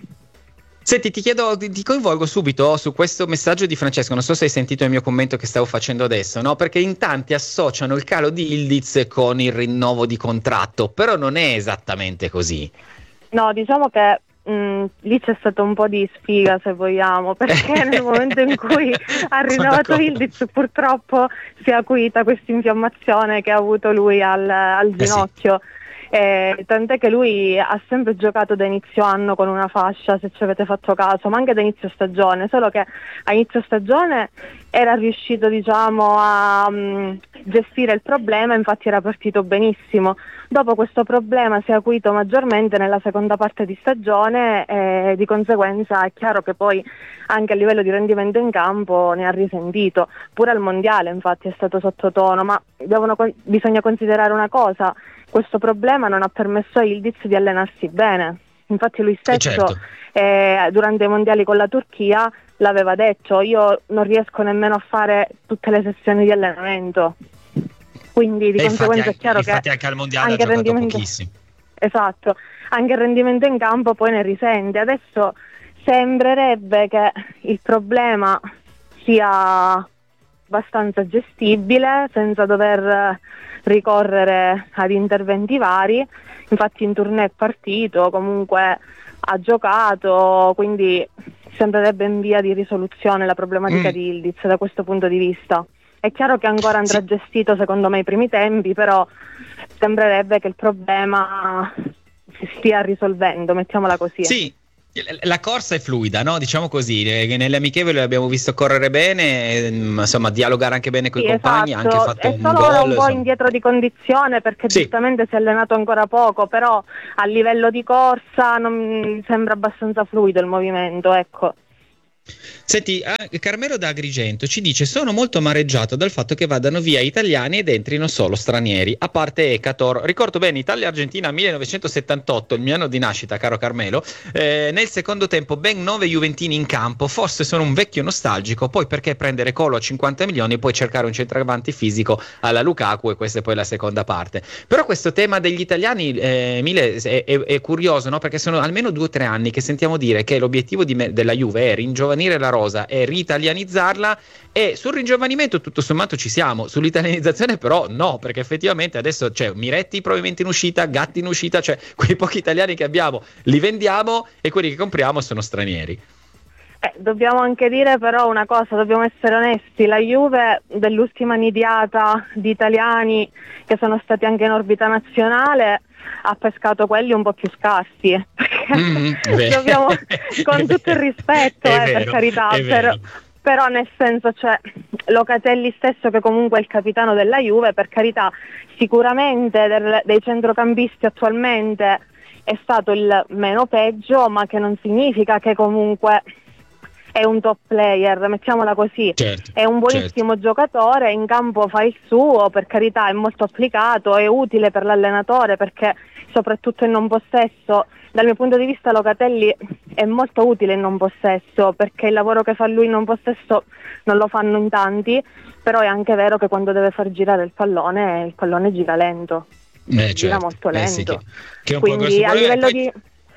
Senti, ti chiedo, ti coinvolgo subito su questo messaggio di Francesco, non so se hai sentito il mio commento che stavo facendo adesso, no? Perché in tanti associano il calo di Ildiz con il rinnovo di contratto, però non è esattamente così. No, diciamo che mh, lì c'è stato un po' di sfiga, se vogliamo, perché nel momento in cui ha rinnovato Ildiz purtroppo si è acuita questa infiammazione che ha avuto lui al, al ginocchio. Eh sì. Eh, tant'è che lui ha sempre giocato da inizio anno con una fascia, se ci avete fatto caso, ma anche da inizio stagione, solo che a inizio stagione era riuscito diciamo a um, gestire il problema, infatti era partito benissimo. Dopo questo problema si è acuito maggiormente nella seconda parte di stagione e di conseguenza è chiaro che poi anche a livello di rendimento in campo ne ha risentito, pure al mondiale infatti è stato sottotono, ma devono, bisogna considerare una cosa: questo problema non ha permesso a Ildiz di allenarsi bene, infatti lui stesso certo. eh, durante i mondiali con la Turchia l'aveva detto, io non riesco nemmeno a fare tutte le sessioni di allenamento, quindi di e conseguenza infatti, è chiaro infatti che anche al mondiale anche ha giocato rendimento, pochissimo. esatto, anche il rendimento in campo poi ne risente. Adesso sembrerebbe che il problema sia abbastanza gestibile senza dover ricorrere ad interventi vari, infatti in tournée è partito, comunque ha giocato, quindi sembrerebbe in via di risoluzione la problematica mm. di Yildiz da questo punto di vista. È chiaro che ancora andrà sì. gestito secondo me i primi tempi, però sembrerebbe che il problema si stia risolvendo, mettiamola così. Sì. La corsa è fluida, no? Diciamo così, nelle amichevoli l'abbiamo visto correre bene, insomma dialogare anche bene con i sì, compagni, ha esatto. anche fatto è un solo gol. un po' insomma. indietro di condizione perché sì. giustamente si è allenato ancora poco, però a livello di corsa non mi sembra abbastanza fluido il movimento, ecco. Senti, eh, Carmelo da Agrigento ci dice: sono molto amareggiato dal fatto che vadano via italiani ed entrino solo stranieri, a parte Ecator. Ricordo bene Italia-Argentina millenovecentosettantotto, il mio anno di nascita, caro Carmelo, eh, nel secondo tempo ben nove juventini in campo, forse sono un vecchio nostalgico, poi perché prendere Colo a cinquanta milioni e poi cercare un centravanti fisico alla Lukaku, e questa è poi la seconda parte. Però questo tema degli italiani, eh, Mile, è, è, è curioso, no? Perché sono almeno due o tre anni che sentiamo dire che l'obiettivo di me, della Juve è ringiovanire la rosa e ritalianizzarla, e sul ringiovanimento tutto sommato ci siamo, sull'italianizzazione però no, perché effettivamente adesso c'è Miretti probabilmente in uscita, Gatti in uscita, cioè quei pochi italiani che abbiamo li vendiamo e quelli che compriamo sono stranieri. Eh, dobbiamo anche dire però una cosa, dobbiamo essere onesti, la Juve dell'ultima nidiata di italiani che sono stati anche in orbita nazionale ha pescato quelli un po' più scarsi, mm, dobbiamo, con tutto il rispetto, eh, per carità, però, però nel senso, cioè, Locatelli stesso, che comunque è il capitano della Juve, per carità, sicuramente del, dei centrocampisti attualmente è stato il meno peggio, ma che non significa che comunque è un top player, mettiamola così, certo, è un buonissimo certo. giocatore, in campo fa il suo, per carità è molto applicato, è utile per l'allenatore perché soprattutto in non possesso, dal mio punto di vista Locatelli è molto utile in non possesso perché il lavoro che fa lui in non possesso non lo fanno in tanti, però è anche vero che quando deve far girare il pallone, il pallone gira lento, eh, gira certo. molto lento, eh, sì, che, che è un quindi po' a livello poi... di...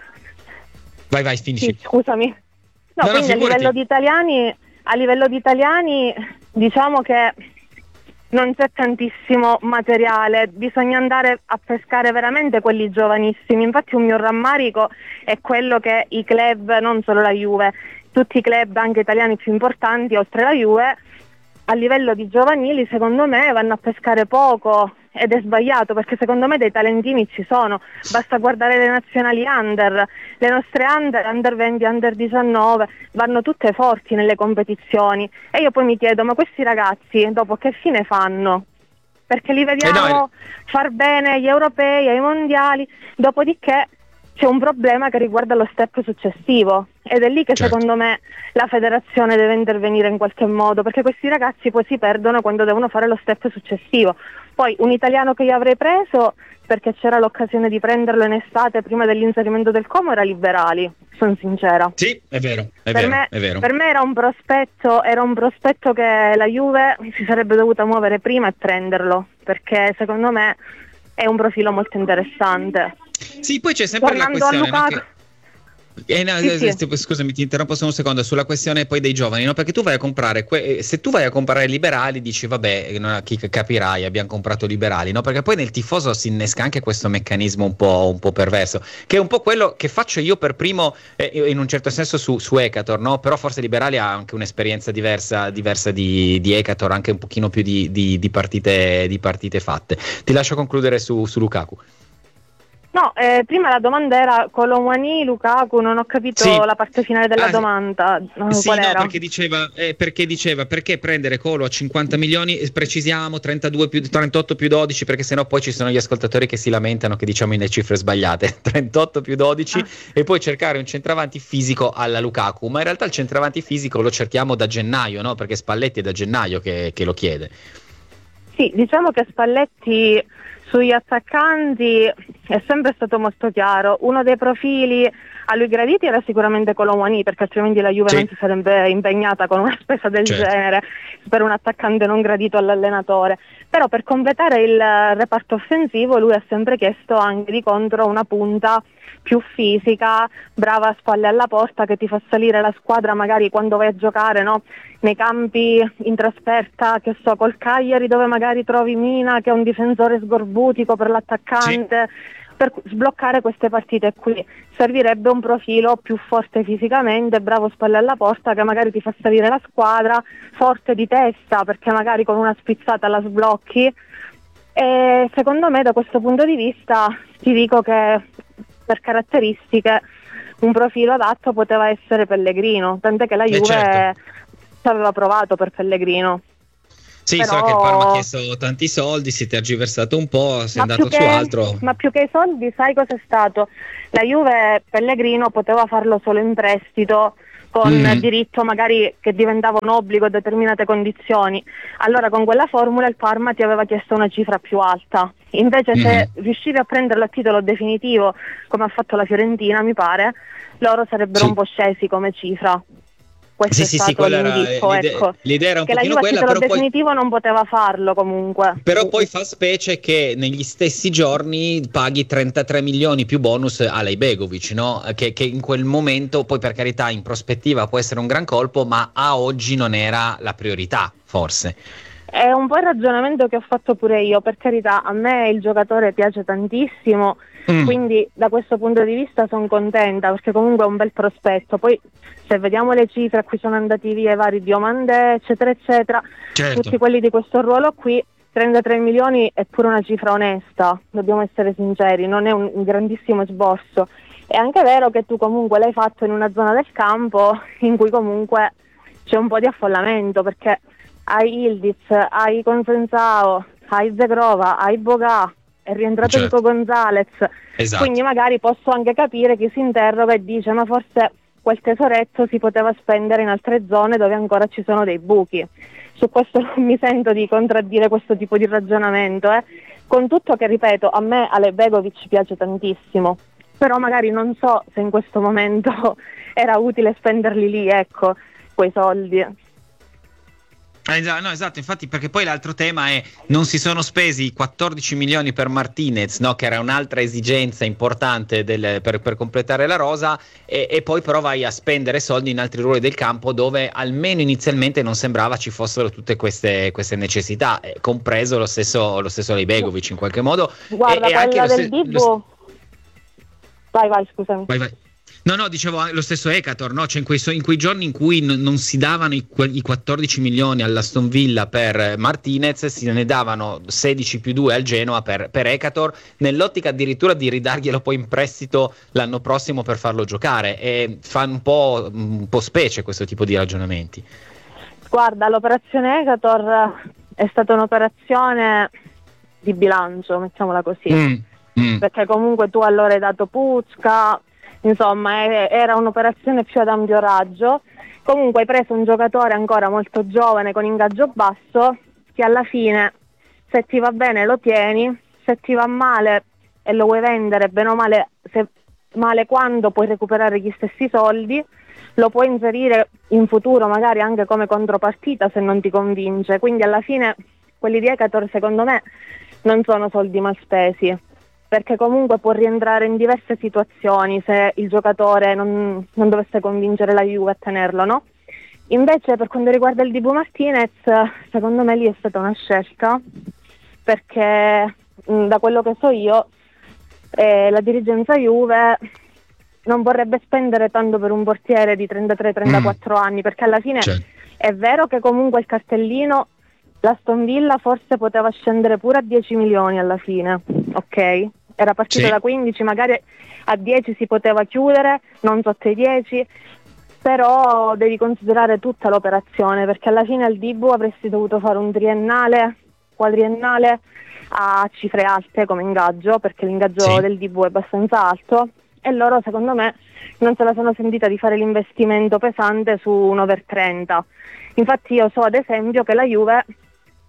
Vai vai, finisci. Sì, scusami. No, no, quindi no, a livello di italiani, a livello di italiani diciamo che non c'è tantissimo materiale, bisogna andare a pescare veramente quelli giovanissimi. Infatti un mio rammarico è quello che i club, non solo la Juve, tutti i club anche italiani più importanti oltre la Juve, a livello di giovanili secondo me vanno a pescare poco, ed è sbagliato perché secondo me dei talentini ci sono, basta guardare le nazionali under, le nostre under, under venti, under diciannove, vanno tutte forti nelle competizioni e io poi mi chiedo ma questi ragazzi dopo che fine fanno? Perché li vediamo eh no, far bene agli europei, ai mondiali, dopodiché c'è un problema che riguarda lo step successivo ed è lì che certo. secondo me la federazione deve intervenire in qualche modo, perché questi ragazzi poi si perdono quando devono fare lo step successivo. Poi un italiano che io avrei preso, perché c'era l'occasione di prenderlo in estate prima dell'inserimento del Como, era Liberali, sono sincera. Sì, è vero, è, per vero, me, è vero. Per me era un prospetto, era un prospetto che la Juve si sarebbe dovuta muovere prima e prenderlo, perché secondo me è un profilo molto interessante. Sì, poi c'è sempre Tornando la questione, a Lukaku, no, che... Eh, no, sì, sì. Scusami, ti interrompo solo un secondo sulla questione poi dei giovani, no? Perché tu vai a comprare, que- se tu vai a comprare liberali dici vabbè, no, chi capirai, abbiamo comprato liberali, no? Perché poi nel tifoso si innesca anche questo meccanismo un po', un po' perverso, che è un po' quello che faccio io per primo, eh, in un certo senso su, su Ecator, no? Però forse liberali ha anche un'esperienza diversa, diversa di, di Ecator, anche un pochino più di, di, di, partite, di partite fatte. Ti lascio concludere su, su Lukaku. No, eh, prima la domanda era Colomani, Lukaku, non ho capito sì. la parte finale della ah, domanda. No, sì, qual no, era? perché diceva, eh, perché diceva perché prendere Colo a cinquanta milioni, precisiamo trentadue più, trentotto più dodici, perché sennò poi ci sono gli ascoltatori che si lamentano che diciamo le cifre sbagliate, trentotto più dodici ah. e poi cercare un centravanti fisico alla Lukaku, ma in realtà il centravanti fisico lo cerchiamo da gennaio, no? Perché Spalletti è da gennaio che, che lo chiede. Sì, diciamo che Spalletti sugli attaccanti è sempre stato molto chiaro, uno dei profili a lui graditi era sicuramente Colomani, perché altrimenti la Juve sì. non si sarebbe impegnata con una spesa del certo. genere per un attaccante non gradito all'allenatore. Però per completare il reparto offensivo lui ha sempre chiesto anche di contro una punta più fisica, brava a spalle alla porta, che ti fa salire la squadra magari quando vai a giocare, no? Nei campi in trasferta, che so, col Cagliari, dove magari trovi Mina che è un difensore sgorbutico per l'attaccante. Sì. Per sbloccare queste partite qui servirebbe un profilo più forte fisicamente, bravo spalle alla porta, che magari ti fa salire la squadra, forte di testa perché magari con una spizzata la sblocchi. E secondo me da questo punto di vista ti dico che per caratteristiche un profilo adatto poteva essere Pellegrino, tant'è che la Juve certo. ci aveva provato per Pellegrino. Sì, però... so che il Parma ha chiesto tanti soldi, si è tergiversato un po', si è ma andato che, su altro. Ma più che i soldi, sai cosa è stato? La Juve Pellegrino poteva farlo solo in prestito, con mm. diritto magari che diventava un obbligo a determinate condizioni. Allora con quella formula il Parma ti aveva chiesto una cifra più alta. Invece mm. se riuscivi a prenderlo a titolo definitivo, come ha fatto la Fiorentina, mi pare, loro sarebbero sì. un po' scesi come cifra. Questo sì, è sì, stato sì, l'indico, l'idea, ecco. L'idea era un che pochino la Juve quella, a titolo però definitivo poi... non poteva farlo comunque. Però poi fa specie che negli stessi giorni paghi trentatré milioni più bonus a Ibegovic, no? Che, che in quel momento, poi per carità in prospettiva può essere un gran colpo, ma a oggi non era la priorità, forse. È un po' il ragionamento che ho fatto pure io, per carità, a me il giocatore piace tantissimo, mm. quindi da questo punto di vista sono contenta, perché comunque è un bel prospetto. Poi se vediamo le cifre a cui sono andati via i vari Diomandé, eccetera, eccetera, certo. tutti quelli di questo ruolo qui, trentatré milioni è pure una cifra onesta, dobbiamo essere sinceri, non è un, un grandissimo esborso. È anche vero che tu comunque l'hai fatto in una zona del campo in cui comunque c'è un po' di affollamento, perché hai Ildiz, hai Consensao, hai Zegrova, hai Bogà, è rientrato certo. Nico Gonzalez, esatto. quindi magari posso anche capire chi si interroga e dice ma forse quel tesoretto si poteva spendere in altre zone dove ancora ci sono dei buchi. Su questo non mi sento di contraddire questo tipo di ragionamento, eh. Con tutto che, ripeto, a me Alebegovic piace tantissimo, però magari non so se in questo momento era utile spenderli lì, ecco, quei soldi. Eh, no, esatto, infatti, perché poi l'altro tema è non si sono spesi i quattordici milioni per Martinez, no, che era un'altra esigenza importante del, per, per completare la rosa, e, e poi però vai a spendere soldi in altri ruoli del campo dove almeno inizialmente non sembrava ci fossero tutte queste, queste necessità, eh, compreso lo stesso lo stesso Ibegovic in qualche modo. Guarda, e, e anche del st- Dibu lo... vai vai scusami vai vai No, no, dicevo lo stesso Ekator, no? Cioè in, quei, in quei giorni in cui n- non si davano i, i quattordici milioni all'Aston Villa per Martinez, si ne davano sedici più due al Genoa per, per Ekator, nell'ottica addirittura di ridarglielo poi in prestito l'anno prossimo per farlo giocare, e fa un po', un po' specie questo tipo di ragionamenti. Guarda, l'operazione Ekator è stata un'operazione di bilancio, mettiamola così, mm, mm. perché comunque tu allora hai dato Pucca. Insomma, era un'operazione più ad ampio raggio. Comunque hai preso un giocatore ancora molto giovane con ingaggio basso, che alla fine, se ti va bene lo tieni, se ti va male e lo vuoi vendere, bene o male, se male quando puoi recuperare gli stessi soldi, lo puoi inserire in futuro magari anche come contropartita se non ti convince. Quindi alla fine quelli di Ekator secondo me non sono soldi mal spesi, perché comunque può rientrare in diverse situazioni se il giocatore non, non dovesse convincere la Juve a tenerlo, no? Invece per quanto riguarda il Dibu Martinez, secondo me lì è stata una scelta, perché mh, da quello che so io eh, la dirigenza Juve non vorrebbe spendere tanto per un portiere di trentatré trentaquattro mm. anni, perché alla fine C'è. è vero che comunque il cartellino, l'Aston Villa forse poteva scendere pure a dieci milioni alla fine, ok? Era partito sì. da quindici, magari a dieci si poteva chiudere, non sotto i dieci, però devi considerare tutta l'operazione, perché alla fine al Dibu avresti dovuto fare un triennale, quadriennale a cifre alte come ingaggio, perché l'ingaggio sì. del Dibu è abbastanza alto, e loro secondo me non se la sono sentita di fare l'investimento pesante su un over trenta. Infatti io so ad esempio che la Juve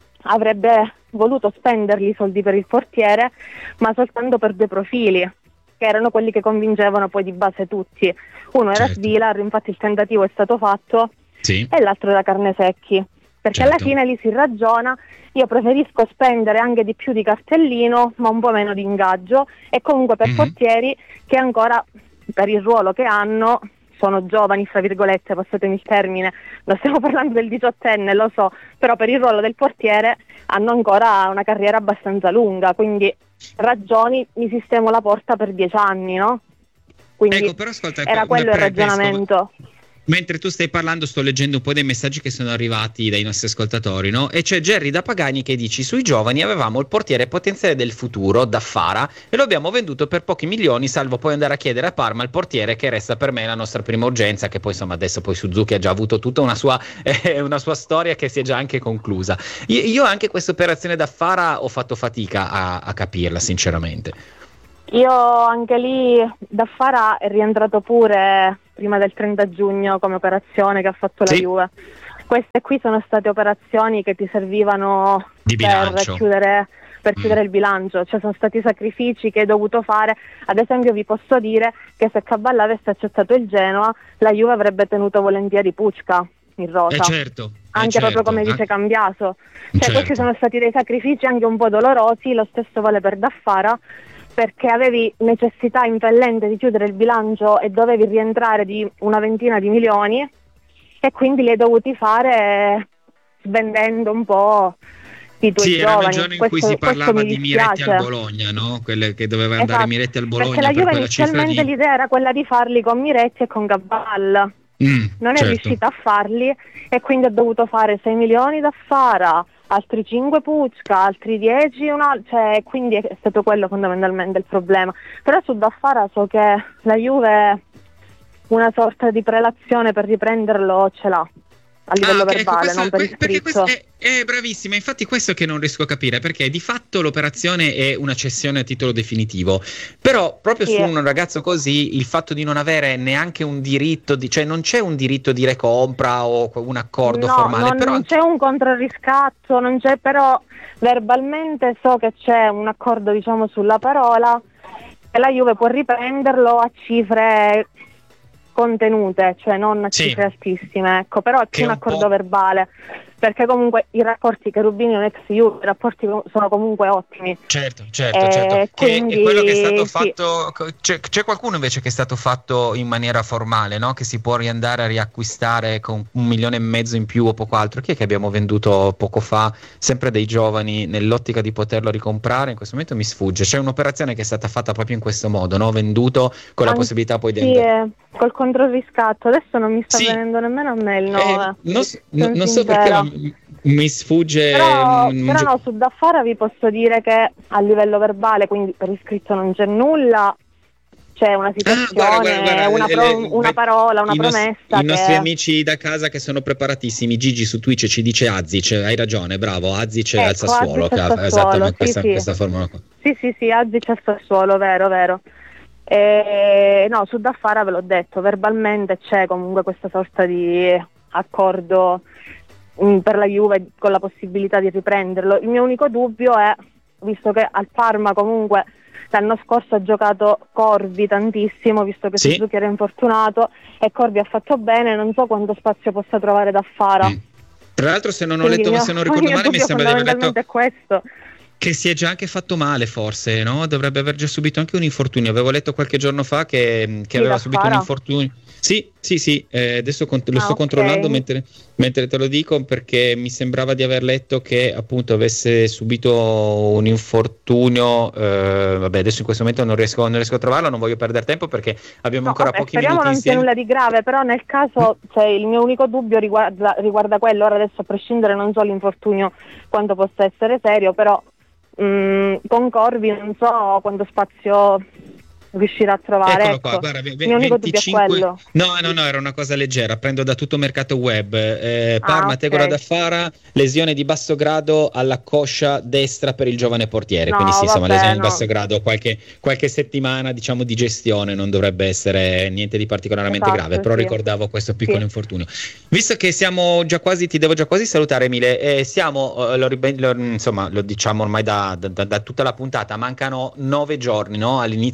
avrebbe voluto spenderli i soldi per il portiere, ma soltanto per due profili, che erano quelli che convincevano poi di base tutti. Uno era Certo. Svilar, infatti il tentativo è stato fatto, Sì. e l'altro era Carnesecchi, perché Certo. alla fine lì si ragiona, io preferisco spendere anche di più di cartellino ma un po' meno di ingaggio, e comunque per Mhm. portieri che ancora per il ruolo che hanno sono giovani, fra virgolette, passatemi il termine, non stiamo parlando del diciottenne, lo so, però per il ruolo del portiere hanno ancora una carriera abbastanza lunga, quindi ragioni, mi sistemo la porta per dieci anni, no? Quindi Ecco, però ascolta, era una quello il pre- ragionamento. Mentre tu stai parlando sto leggendo un po' dei messaggi che sono arrivati dai nostri ascoltatori, no? E c'è Jerry da Pagani che dice: sui giovani avevamo il portiere potenziale del futuro, Daffara, e lo abbiamo venduto per pochi milioni, salvo poi andare a chiedere a Parma il portiere, che resta per me la nostra prima urgenza, che poi insomma adesso poi Suzuki ha già avuto tutta una sua, eh, una sua storia che si è già anche conclusa. Io, io anche questa operazione Daffara ho fatto fatica a, a capirla sinceramente. Io anche lì, Daffara è rientrato pure prima del trenta giugno come operazione che ha fatto la Sì. Juve. Queste qui sono state operazioni che ti servivano Di per bilancio. chiudere, per Mm. chiudere il bilancio, cioè sono stati sacrifici che hai dovuto fare. Ad esempio vi posso dire che se Caballa avesse accettato il Genoa, la Juve avrebbe tenuto volentieri Pucca in rosa. Eh certo, eh Anche certo, proprio come dice eh. Cambiaso, cioè Certo. questi sono stati dei sacrifici anche un po' dolorosi. Lo stesso vale per Daffara, perché avevi necessità impellente di chiudere il bilancio e dovevi rientrare di una ventina di milioni, e quindi li hai dovuti fare svendendo un po' i tuoi Sì, era giovani. il giorno in questo, cui si questo parlava mi di Miretti dispiace. al Bologna, no? Quelle che doveva andare Esatto, Miretti al Bologna perché la per Juve quella cifra inizialmente di... l'idea era quella di farli con Miretti e con Gabal. Mm, Non è certo. riuscita a farli, e quindi ha dovuto fare sei milioni da Fara, altri cinque Pucca, altri dieci un al- cioè, quindi è stato quello fondamentalmente il problema. Però su Daffara so che la Juve una sorta di prelazione per riprenderlo ce l'ha a livello Ah, ok, ecco, verbale, questo- non per que- perché iscritto. questo è, è bravissima, infatti questo che non riesco a capire, perché di fatto l'operazione è una cessione a titolo definitivo, però proprio Sì. su un ragazzo così il fatto di non avere neanche un diritto, di, cioè non c'è un diritto di recompra o un accordo No, formale, non, però non c'è un controriscatto, non c'è, però verbalmente so che c'è un accordo, diciamo, sulla parola, e la Juve può riprenderlo a cifre contenute, cioè non a Sì. cifre altissime, ecco, però è Che più un un po'- accordo verbale, perché comunque i rapporti Cherubini è un ex Juve, i rapporti com- sono comunque ottimi. certo, certo, Eh, certo. Che quindi, è quello che è stato sì. fatto. C'è, c'è qualcuno invece che è stato fatto in maniera formale, no? Che si può riandare a riacquistare con un milione e mezzo in più o poco altro. Chi è che abbiamo venduto poco fa? Sempre dei giovani, nell'ottica di poterlo ricomprare. In questo momento mi sfugge. C'è un'operazione che è stata fatta proprio in questo modo, no? Venduto con la An- possibilità poi di Sì, andare. eh, col controriscatto, adesso non mi sta Sì. venendo nemmeno a me il Eh, nome. non, so- sono non so perché, sincera. ma m- mi sfugge. Però, mm, però gio- no, su Daffara vi posso dire che a livello verbale, quindi per iscritto non c'è nulla, c'è una situazione, Ah, guarda, guarda, guarda, una, le- pro- le- una parola, una i nos- promessa I nostri che... amici da casa che sono preparatissimi, Gigi su Twitch ci dice Azic, hai ragione, bravo, Azic Ecco, al Sassuolo, Azic che al ha Sassuolo, esattamente sì, questa, sì. questa formula qua. Sì, sì, sì, Azic al Sassuolo, vero, vero. E, no, su Daffara ve l'ho detto, verbalmente c'è comunque questa sorta di accordo mh, per la Juve con la possibilità di riprenderlo. Il mio unico dubbio è, visto che al Parma comunque l'anno scorso ha giocato Corvi tantissimo, visto che Sì. Suzuki era infortunato e Corvi ha fatto bene, non so quanto spazio possa trovare Daffara. Mm. Tra l'altro, se non ho Quindi letto, il mio- se non il ricordo mio male, mi dubbio sembra di aver letto fondamentalmente è questo. che si è già anche fatto male, forse, no? Dovrebbe aver già subito anche un infortunio. Avevo letto qualche giorno fa che, che Sì, aveva da subito un Fara? infortunio. Sì, sì, sì, eh, adesso cont- lo Ah, sto ok. controllando mentre, mentre te lo dico, perché mi sembrava di aver letto che appunto avesse subito un infortunio. eh, vabbè, adesso in questo momento non riesco, non riesco a trovarlo, non voglio perdere tempo perché abbiamo No, ancora vabbè, pochi speriamo minuti non sia insieme. nulla di grave, però nel caso, cioè, il mio unico dubbio riguarda, riguarda quello. Ora adesso, a prescindere, non so l'infortunio quanto possa essere serio, però mh, con Corvi non so quanto spazio riuscirà a trovare. Eccolo Ecco. qua, guarda, ve- il mio unico venticinque dubbio è quello. No, no, no, era una cosa leggera, prendo da tutto mercato web. Eh, Parma, Ah, ok. Tegora da Fara, lesione di basso grado alla coscia destra per il giovane portiere. No, Quindi sì, insomma, vabbè, lesione di no. basso grado, qualche, qualche settimana, diciamo, di gestione, non dovrebbe essere niente di particolarmente Esatto, grave, però sì. ricordavo questo piccolo Sì. infortunio. Visto che siamo già quasi, ti devo già quasi salutare, Emile, eh, siamo, eh, lo, ribe- lo- insomma, lo diciamo ormai da, da- da- da tutta la puntata, mancano nove giorni, no, all'inizio di questa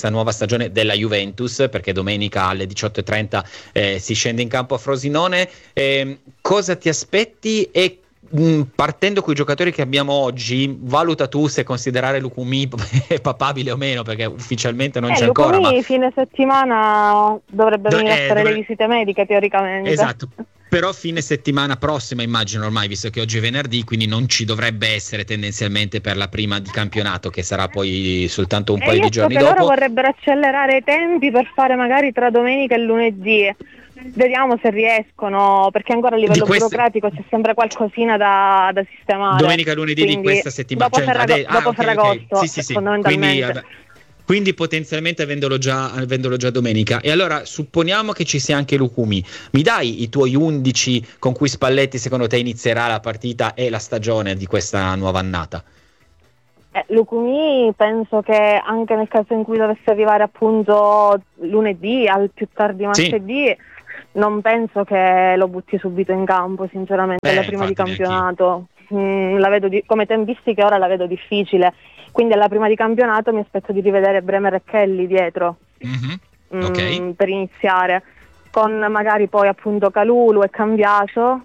questa nuova stagione della Juventus, perché domenica alle diciotto e trenta eh, si scende in campo a Frosinone. Eh, cosa ti aspetti e mh, partendo con i giocatori che abbiamo oggi, valuta tu se considerare Lukumi papabile o meno, perché ufficialmente non eh, c'è Lukumi ancora, ma fine settimana dovrebbe venire eh, a fare dovrebbe... le visite mediche teoricamente. Esatto. Però fine settimana prossima immagino ormai, visto che oggi è venerdì, quindi non ci dovrebbe essere tendenzialmente per la prima di campionato, che sarà poi soltanto un e paio io di giorni so che dopo. loro vorrebbero accelerare i tempi per fare magari tra domenica e lunedì. Vediamo se riescono, perché ancora a livello queste... burocratico c'è sempre qualcosina da, da sistemare. Domenica e lunedì di questa settimana. Dopo, cioè, Ferrago- ade- ah, dopo okay, Ferragosto, okay. Sì, sì, sì. fondamentalmente. Quindi, Quindi potenzialmente avendolo già, avendolo già domenica. E allora supponiamo che ci sia anche Lukumi. Mi dai i tuoi undici con cui Spalletti secondo te inizierà la partita e la stagione di questa nuova annata? Eh, Lukumi penso che anche nel caso in cui dovesse arrivare appunto lunedì, al più tardi martedì, sì. non penso che lo butti subito in campo, sinceramente, eh, alla prima di campionato. Mm, la vedo di- come tempistiche ora la vedo difficile. Quindi alla prima di campionato mi aspetto di rivedere Bremer e Kelly dietro mm-hmm. okay. mh, per iniziare, con magari poi appunto Kalulu e Cambiaso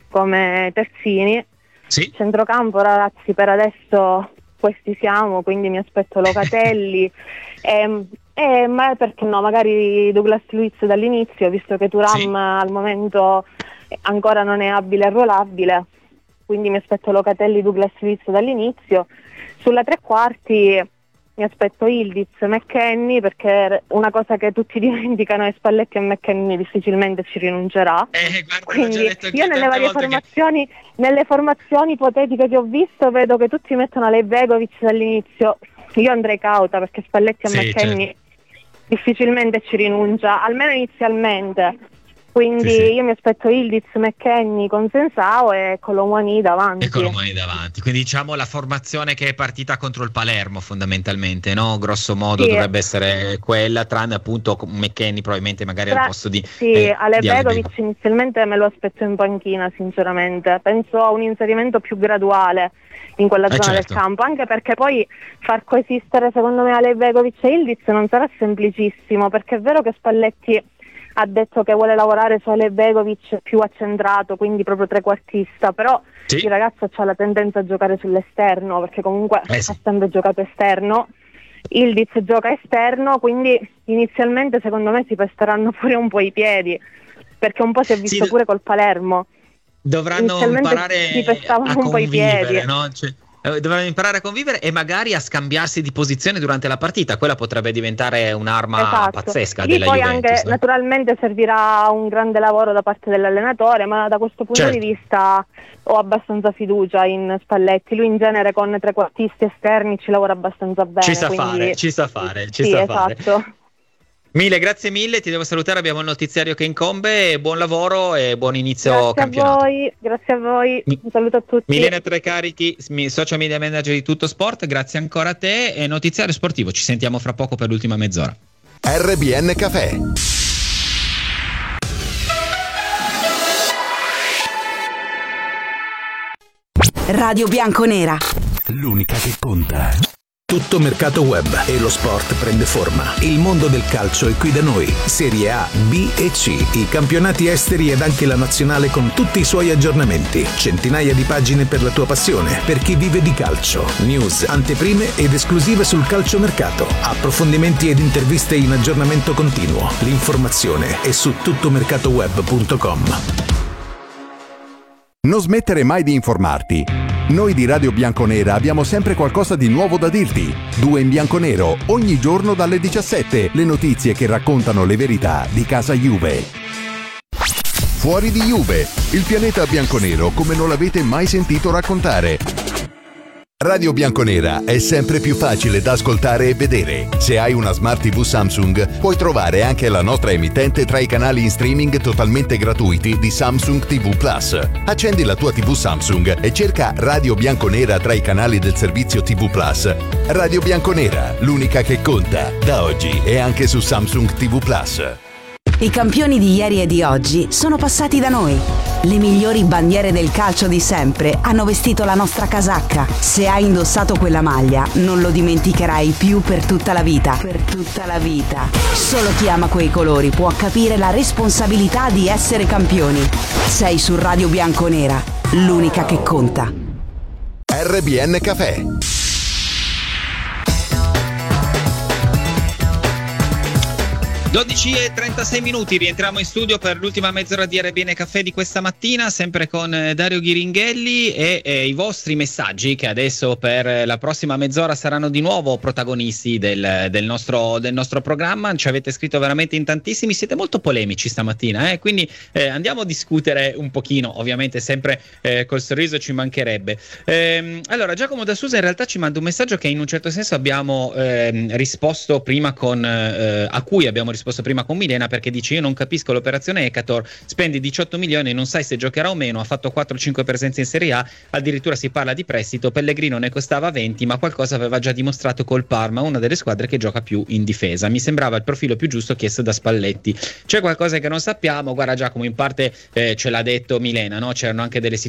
come terzini. Sì. Centrocampo, ragazzi, per adesso questi siamo, quindi mi aspetto Locatelli e, e ma perché no, magari Douglas Luiz dall'inizio, visto che Thuram sì. al momento ancora non è abile e arruolabile, quindi mi aspetto Locatelli, Douglas Luiz dall'inizio. Sulla tre quarti mi aspetto Ildiz, McKennie, perché una cosa che tutti dimenticano è Spalletti e McKennie difficilmente ci rinuncerà. Eh, guarda, quindi io nelle varie formazioni, che... nelle formazioni ipotetiche che ho visto, vedo che tutti mettono Alejbegovic dall'inizio. Io andrei cauta perché Spalletti e sì, McKennie certo. difficilmente ci rinuncia, almeno inizialmente. Quindi sì, sì. io mi aspetto Ildiz, McKennie con Sensao e Colomani davanti. E Colomani davanti. Quindi diciamo la formazione che è partita contro il Palermo fondamentalmente, no? Grosso modo sì. dovrebbe essere quella, tranne appunto McKennie probabilmente magari Tra... al posto di Sì, eh, Alejbegovic inizialmente me lo aspetto in panchina sinceramente. Penso a un inserimento più graduale in quella eh zona certo. del campo, anche perché poi far coesistere secondo me Alejbegovic e Ildiz non sarà semplicissimo, perché è vero che Spalletti ha detto che vuole lavorare su Alejbegovic più accentrato, quindi proprio trequartista, però sì. il ragazzo ha la tendenza a giocare sull'esterno, perché comunque eh sì. ha sempre giocato esterno. Ildiz gioca esterno, quindi inizialmente secondo me si pesteranno pure un po' i piedi, perché un po' si è visto sì. pure col Palermo. Dovranno imparare si pestavano a un po' i piedi. No? Cioè... dovranno imparare a convivere e magari a scambiarsi di posizione durante la partita. Quella potrebbe diventare un'arma esatto. pazzesca Lì della poi Juventus, anche no? naturalmente servirà un grande lavoro da parte dell'allenatore, ma da questo punto certo. di vista ho abbastanza fiducia in Spalletti. Lui in genere con trequartisti esterni ci lavora abbastanza bene, ci sa quindi... fare ci sa fare ci sì, sa esatto. fare. Mille, grazie mille, ti devo salutare, abbiamo il notiziario che incombe, buon lavoro e buon inizio grazie campionato. A voi, grazie a voi, Mi- un saluto a tutti. Milena Trecarichi, social media manager di Tutto Sport, grazie ancora a te e notiziario sportivo, ci sentiamo fra poco per l'ultima mezz'ora. R B N Café. Radio Bianconera, l'unica che conta. Tutto mercato web e lo sport prende forma. Il mondo del calcio è qui da noi. Serie A, B e C, i campionati esteri ed anche la nazionale con tutti i suoi aggiornamenti. Centinaia di pagine per la tua passione, per chi vive di calcio. News, anteprime ed esclusive sul calciomercato. Approfondimenti ed interviste in aggiornamento continuo. L'informazione è su tuttomercatoweb punto com. Non smettere mai di informarti. Noi di Radio Bianconera abbiamo sempre qualcosa di nuovo da dirti. Due in bianconero, ogni giorno dalle diciassette, le notizie che raccontano le verità di casa Juve. Fuori di Juve, il pianeta bianconero come non l'avete mai sentito raccontare. Radio Bianconera è sempre più facile da ascoltare e vedere. Se hai una Smart tivù Samsung, puoi trovare anche la nostra emittente tra i canali in streaming totalmente gratuiti di Samsung tivù Plus. Accendi la tua tivù Samsung e cerca Radio Bianconera tra i canali del servizio tivù Plus. Radio Bianconera, l'unica che conta, da oggi e anche su Samsung tivù Plus. I campioni di ieri e di oggi sono passati da noi. Le migliori bandiere del calcio di sempre hanno vestito la nostra casacca. Se hai indossato quella maglia, non lo dimenticherai più per tutta la vita. Per tutta la vita. Solo chi ama quei colori può capire la responsabilità di essere campioni. Sei su Radio Bianconera, l'unica che conta. R B N Café. dodici e trentasei minuti, rientriamo in studio per l'ultima mezz'ora di R B N Caffè di questa mattina, sempre con Dario Ghiringhelli e, e i vostri messaggi che adesso per la prossima mezz'ora saranno di nuovo protagonisti del, del, nostro, del nostro programma. Ci avete scritto veramente in tantissimi, siete molto polemici stamattina, eh? quindi eh, andiamo a discutere un pochino, ovviamente sempre eh, col sorriso, ci mancherebbe. Ehm, allora Giacomo da Susa in realtà ci manda un messaggio che in un certo senso abbiamo eh, risposto prima con eh, a cui abbiamo risposto prima con Milena, perché dice: io non capisco l'operazione Ecator, spendi diciotto milioni e non sai se giocherà o meno, ha fatto quattro cinque presenze in Serie A, addirittura si parla di prestito, Pellegrino ne costava venti, ma qualcosa aveva già dimostrato col Parma, una delle squadre che gioca più in difesa, mi sembrava il profilo più giusto chiesto da Spalletti. C'è qualcosa che non sappiamo? Guarda Giacomo, in parte eh, ce l'ha detto Milena, no? C'erano anche delle situazioni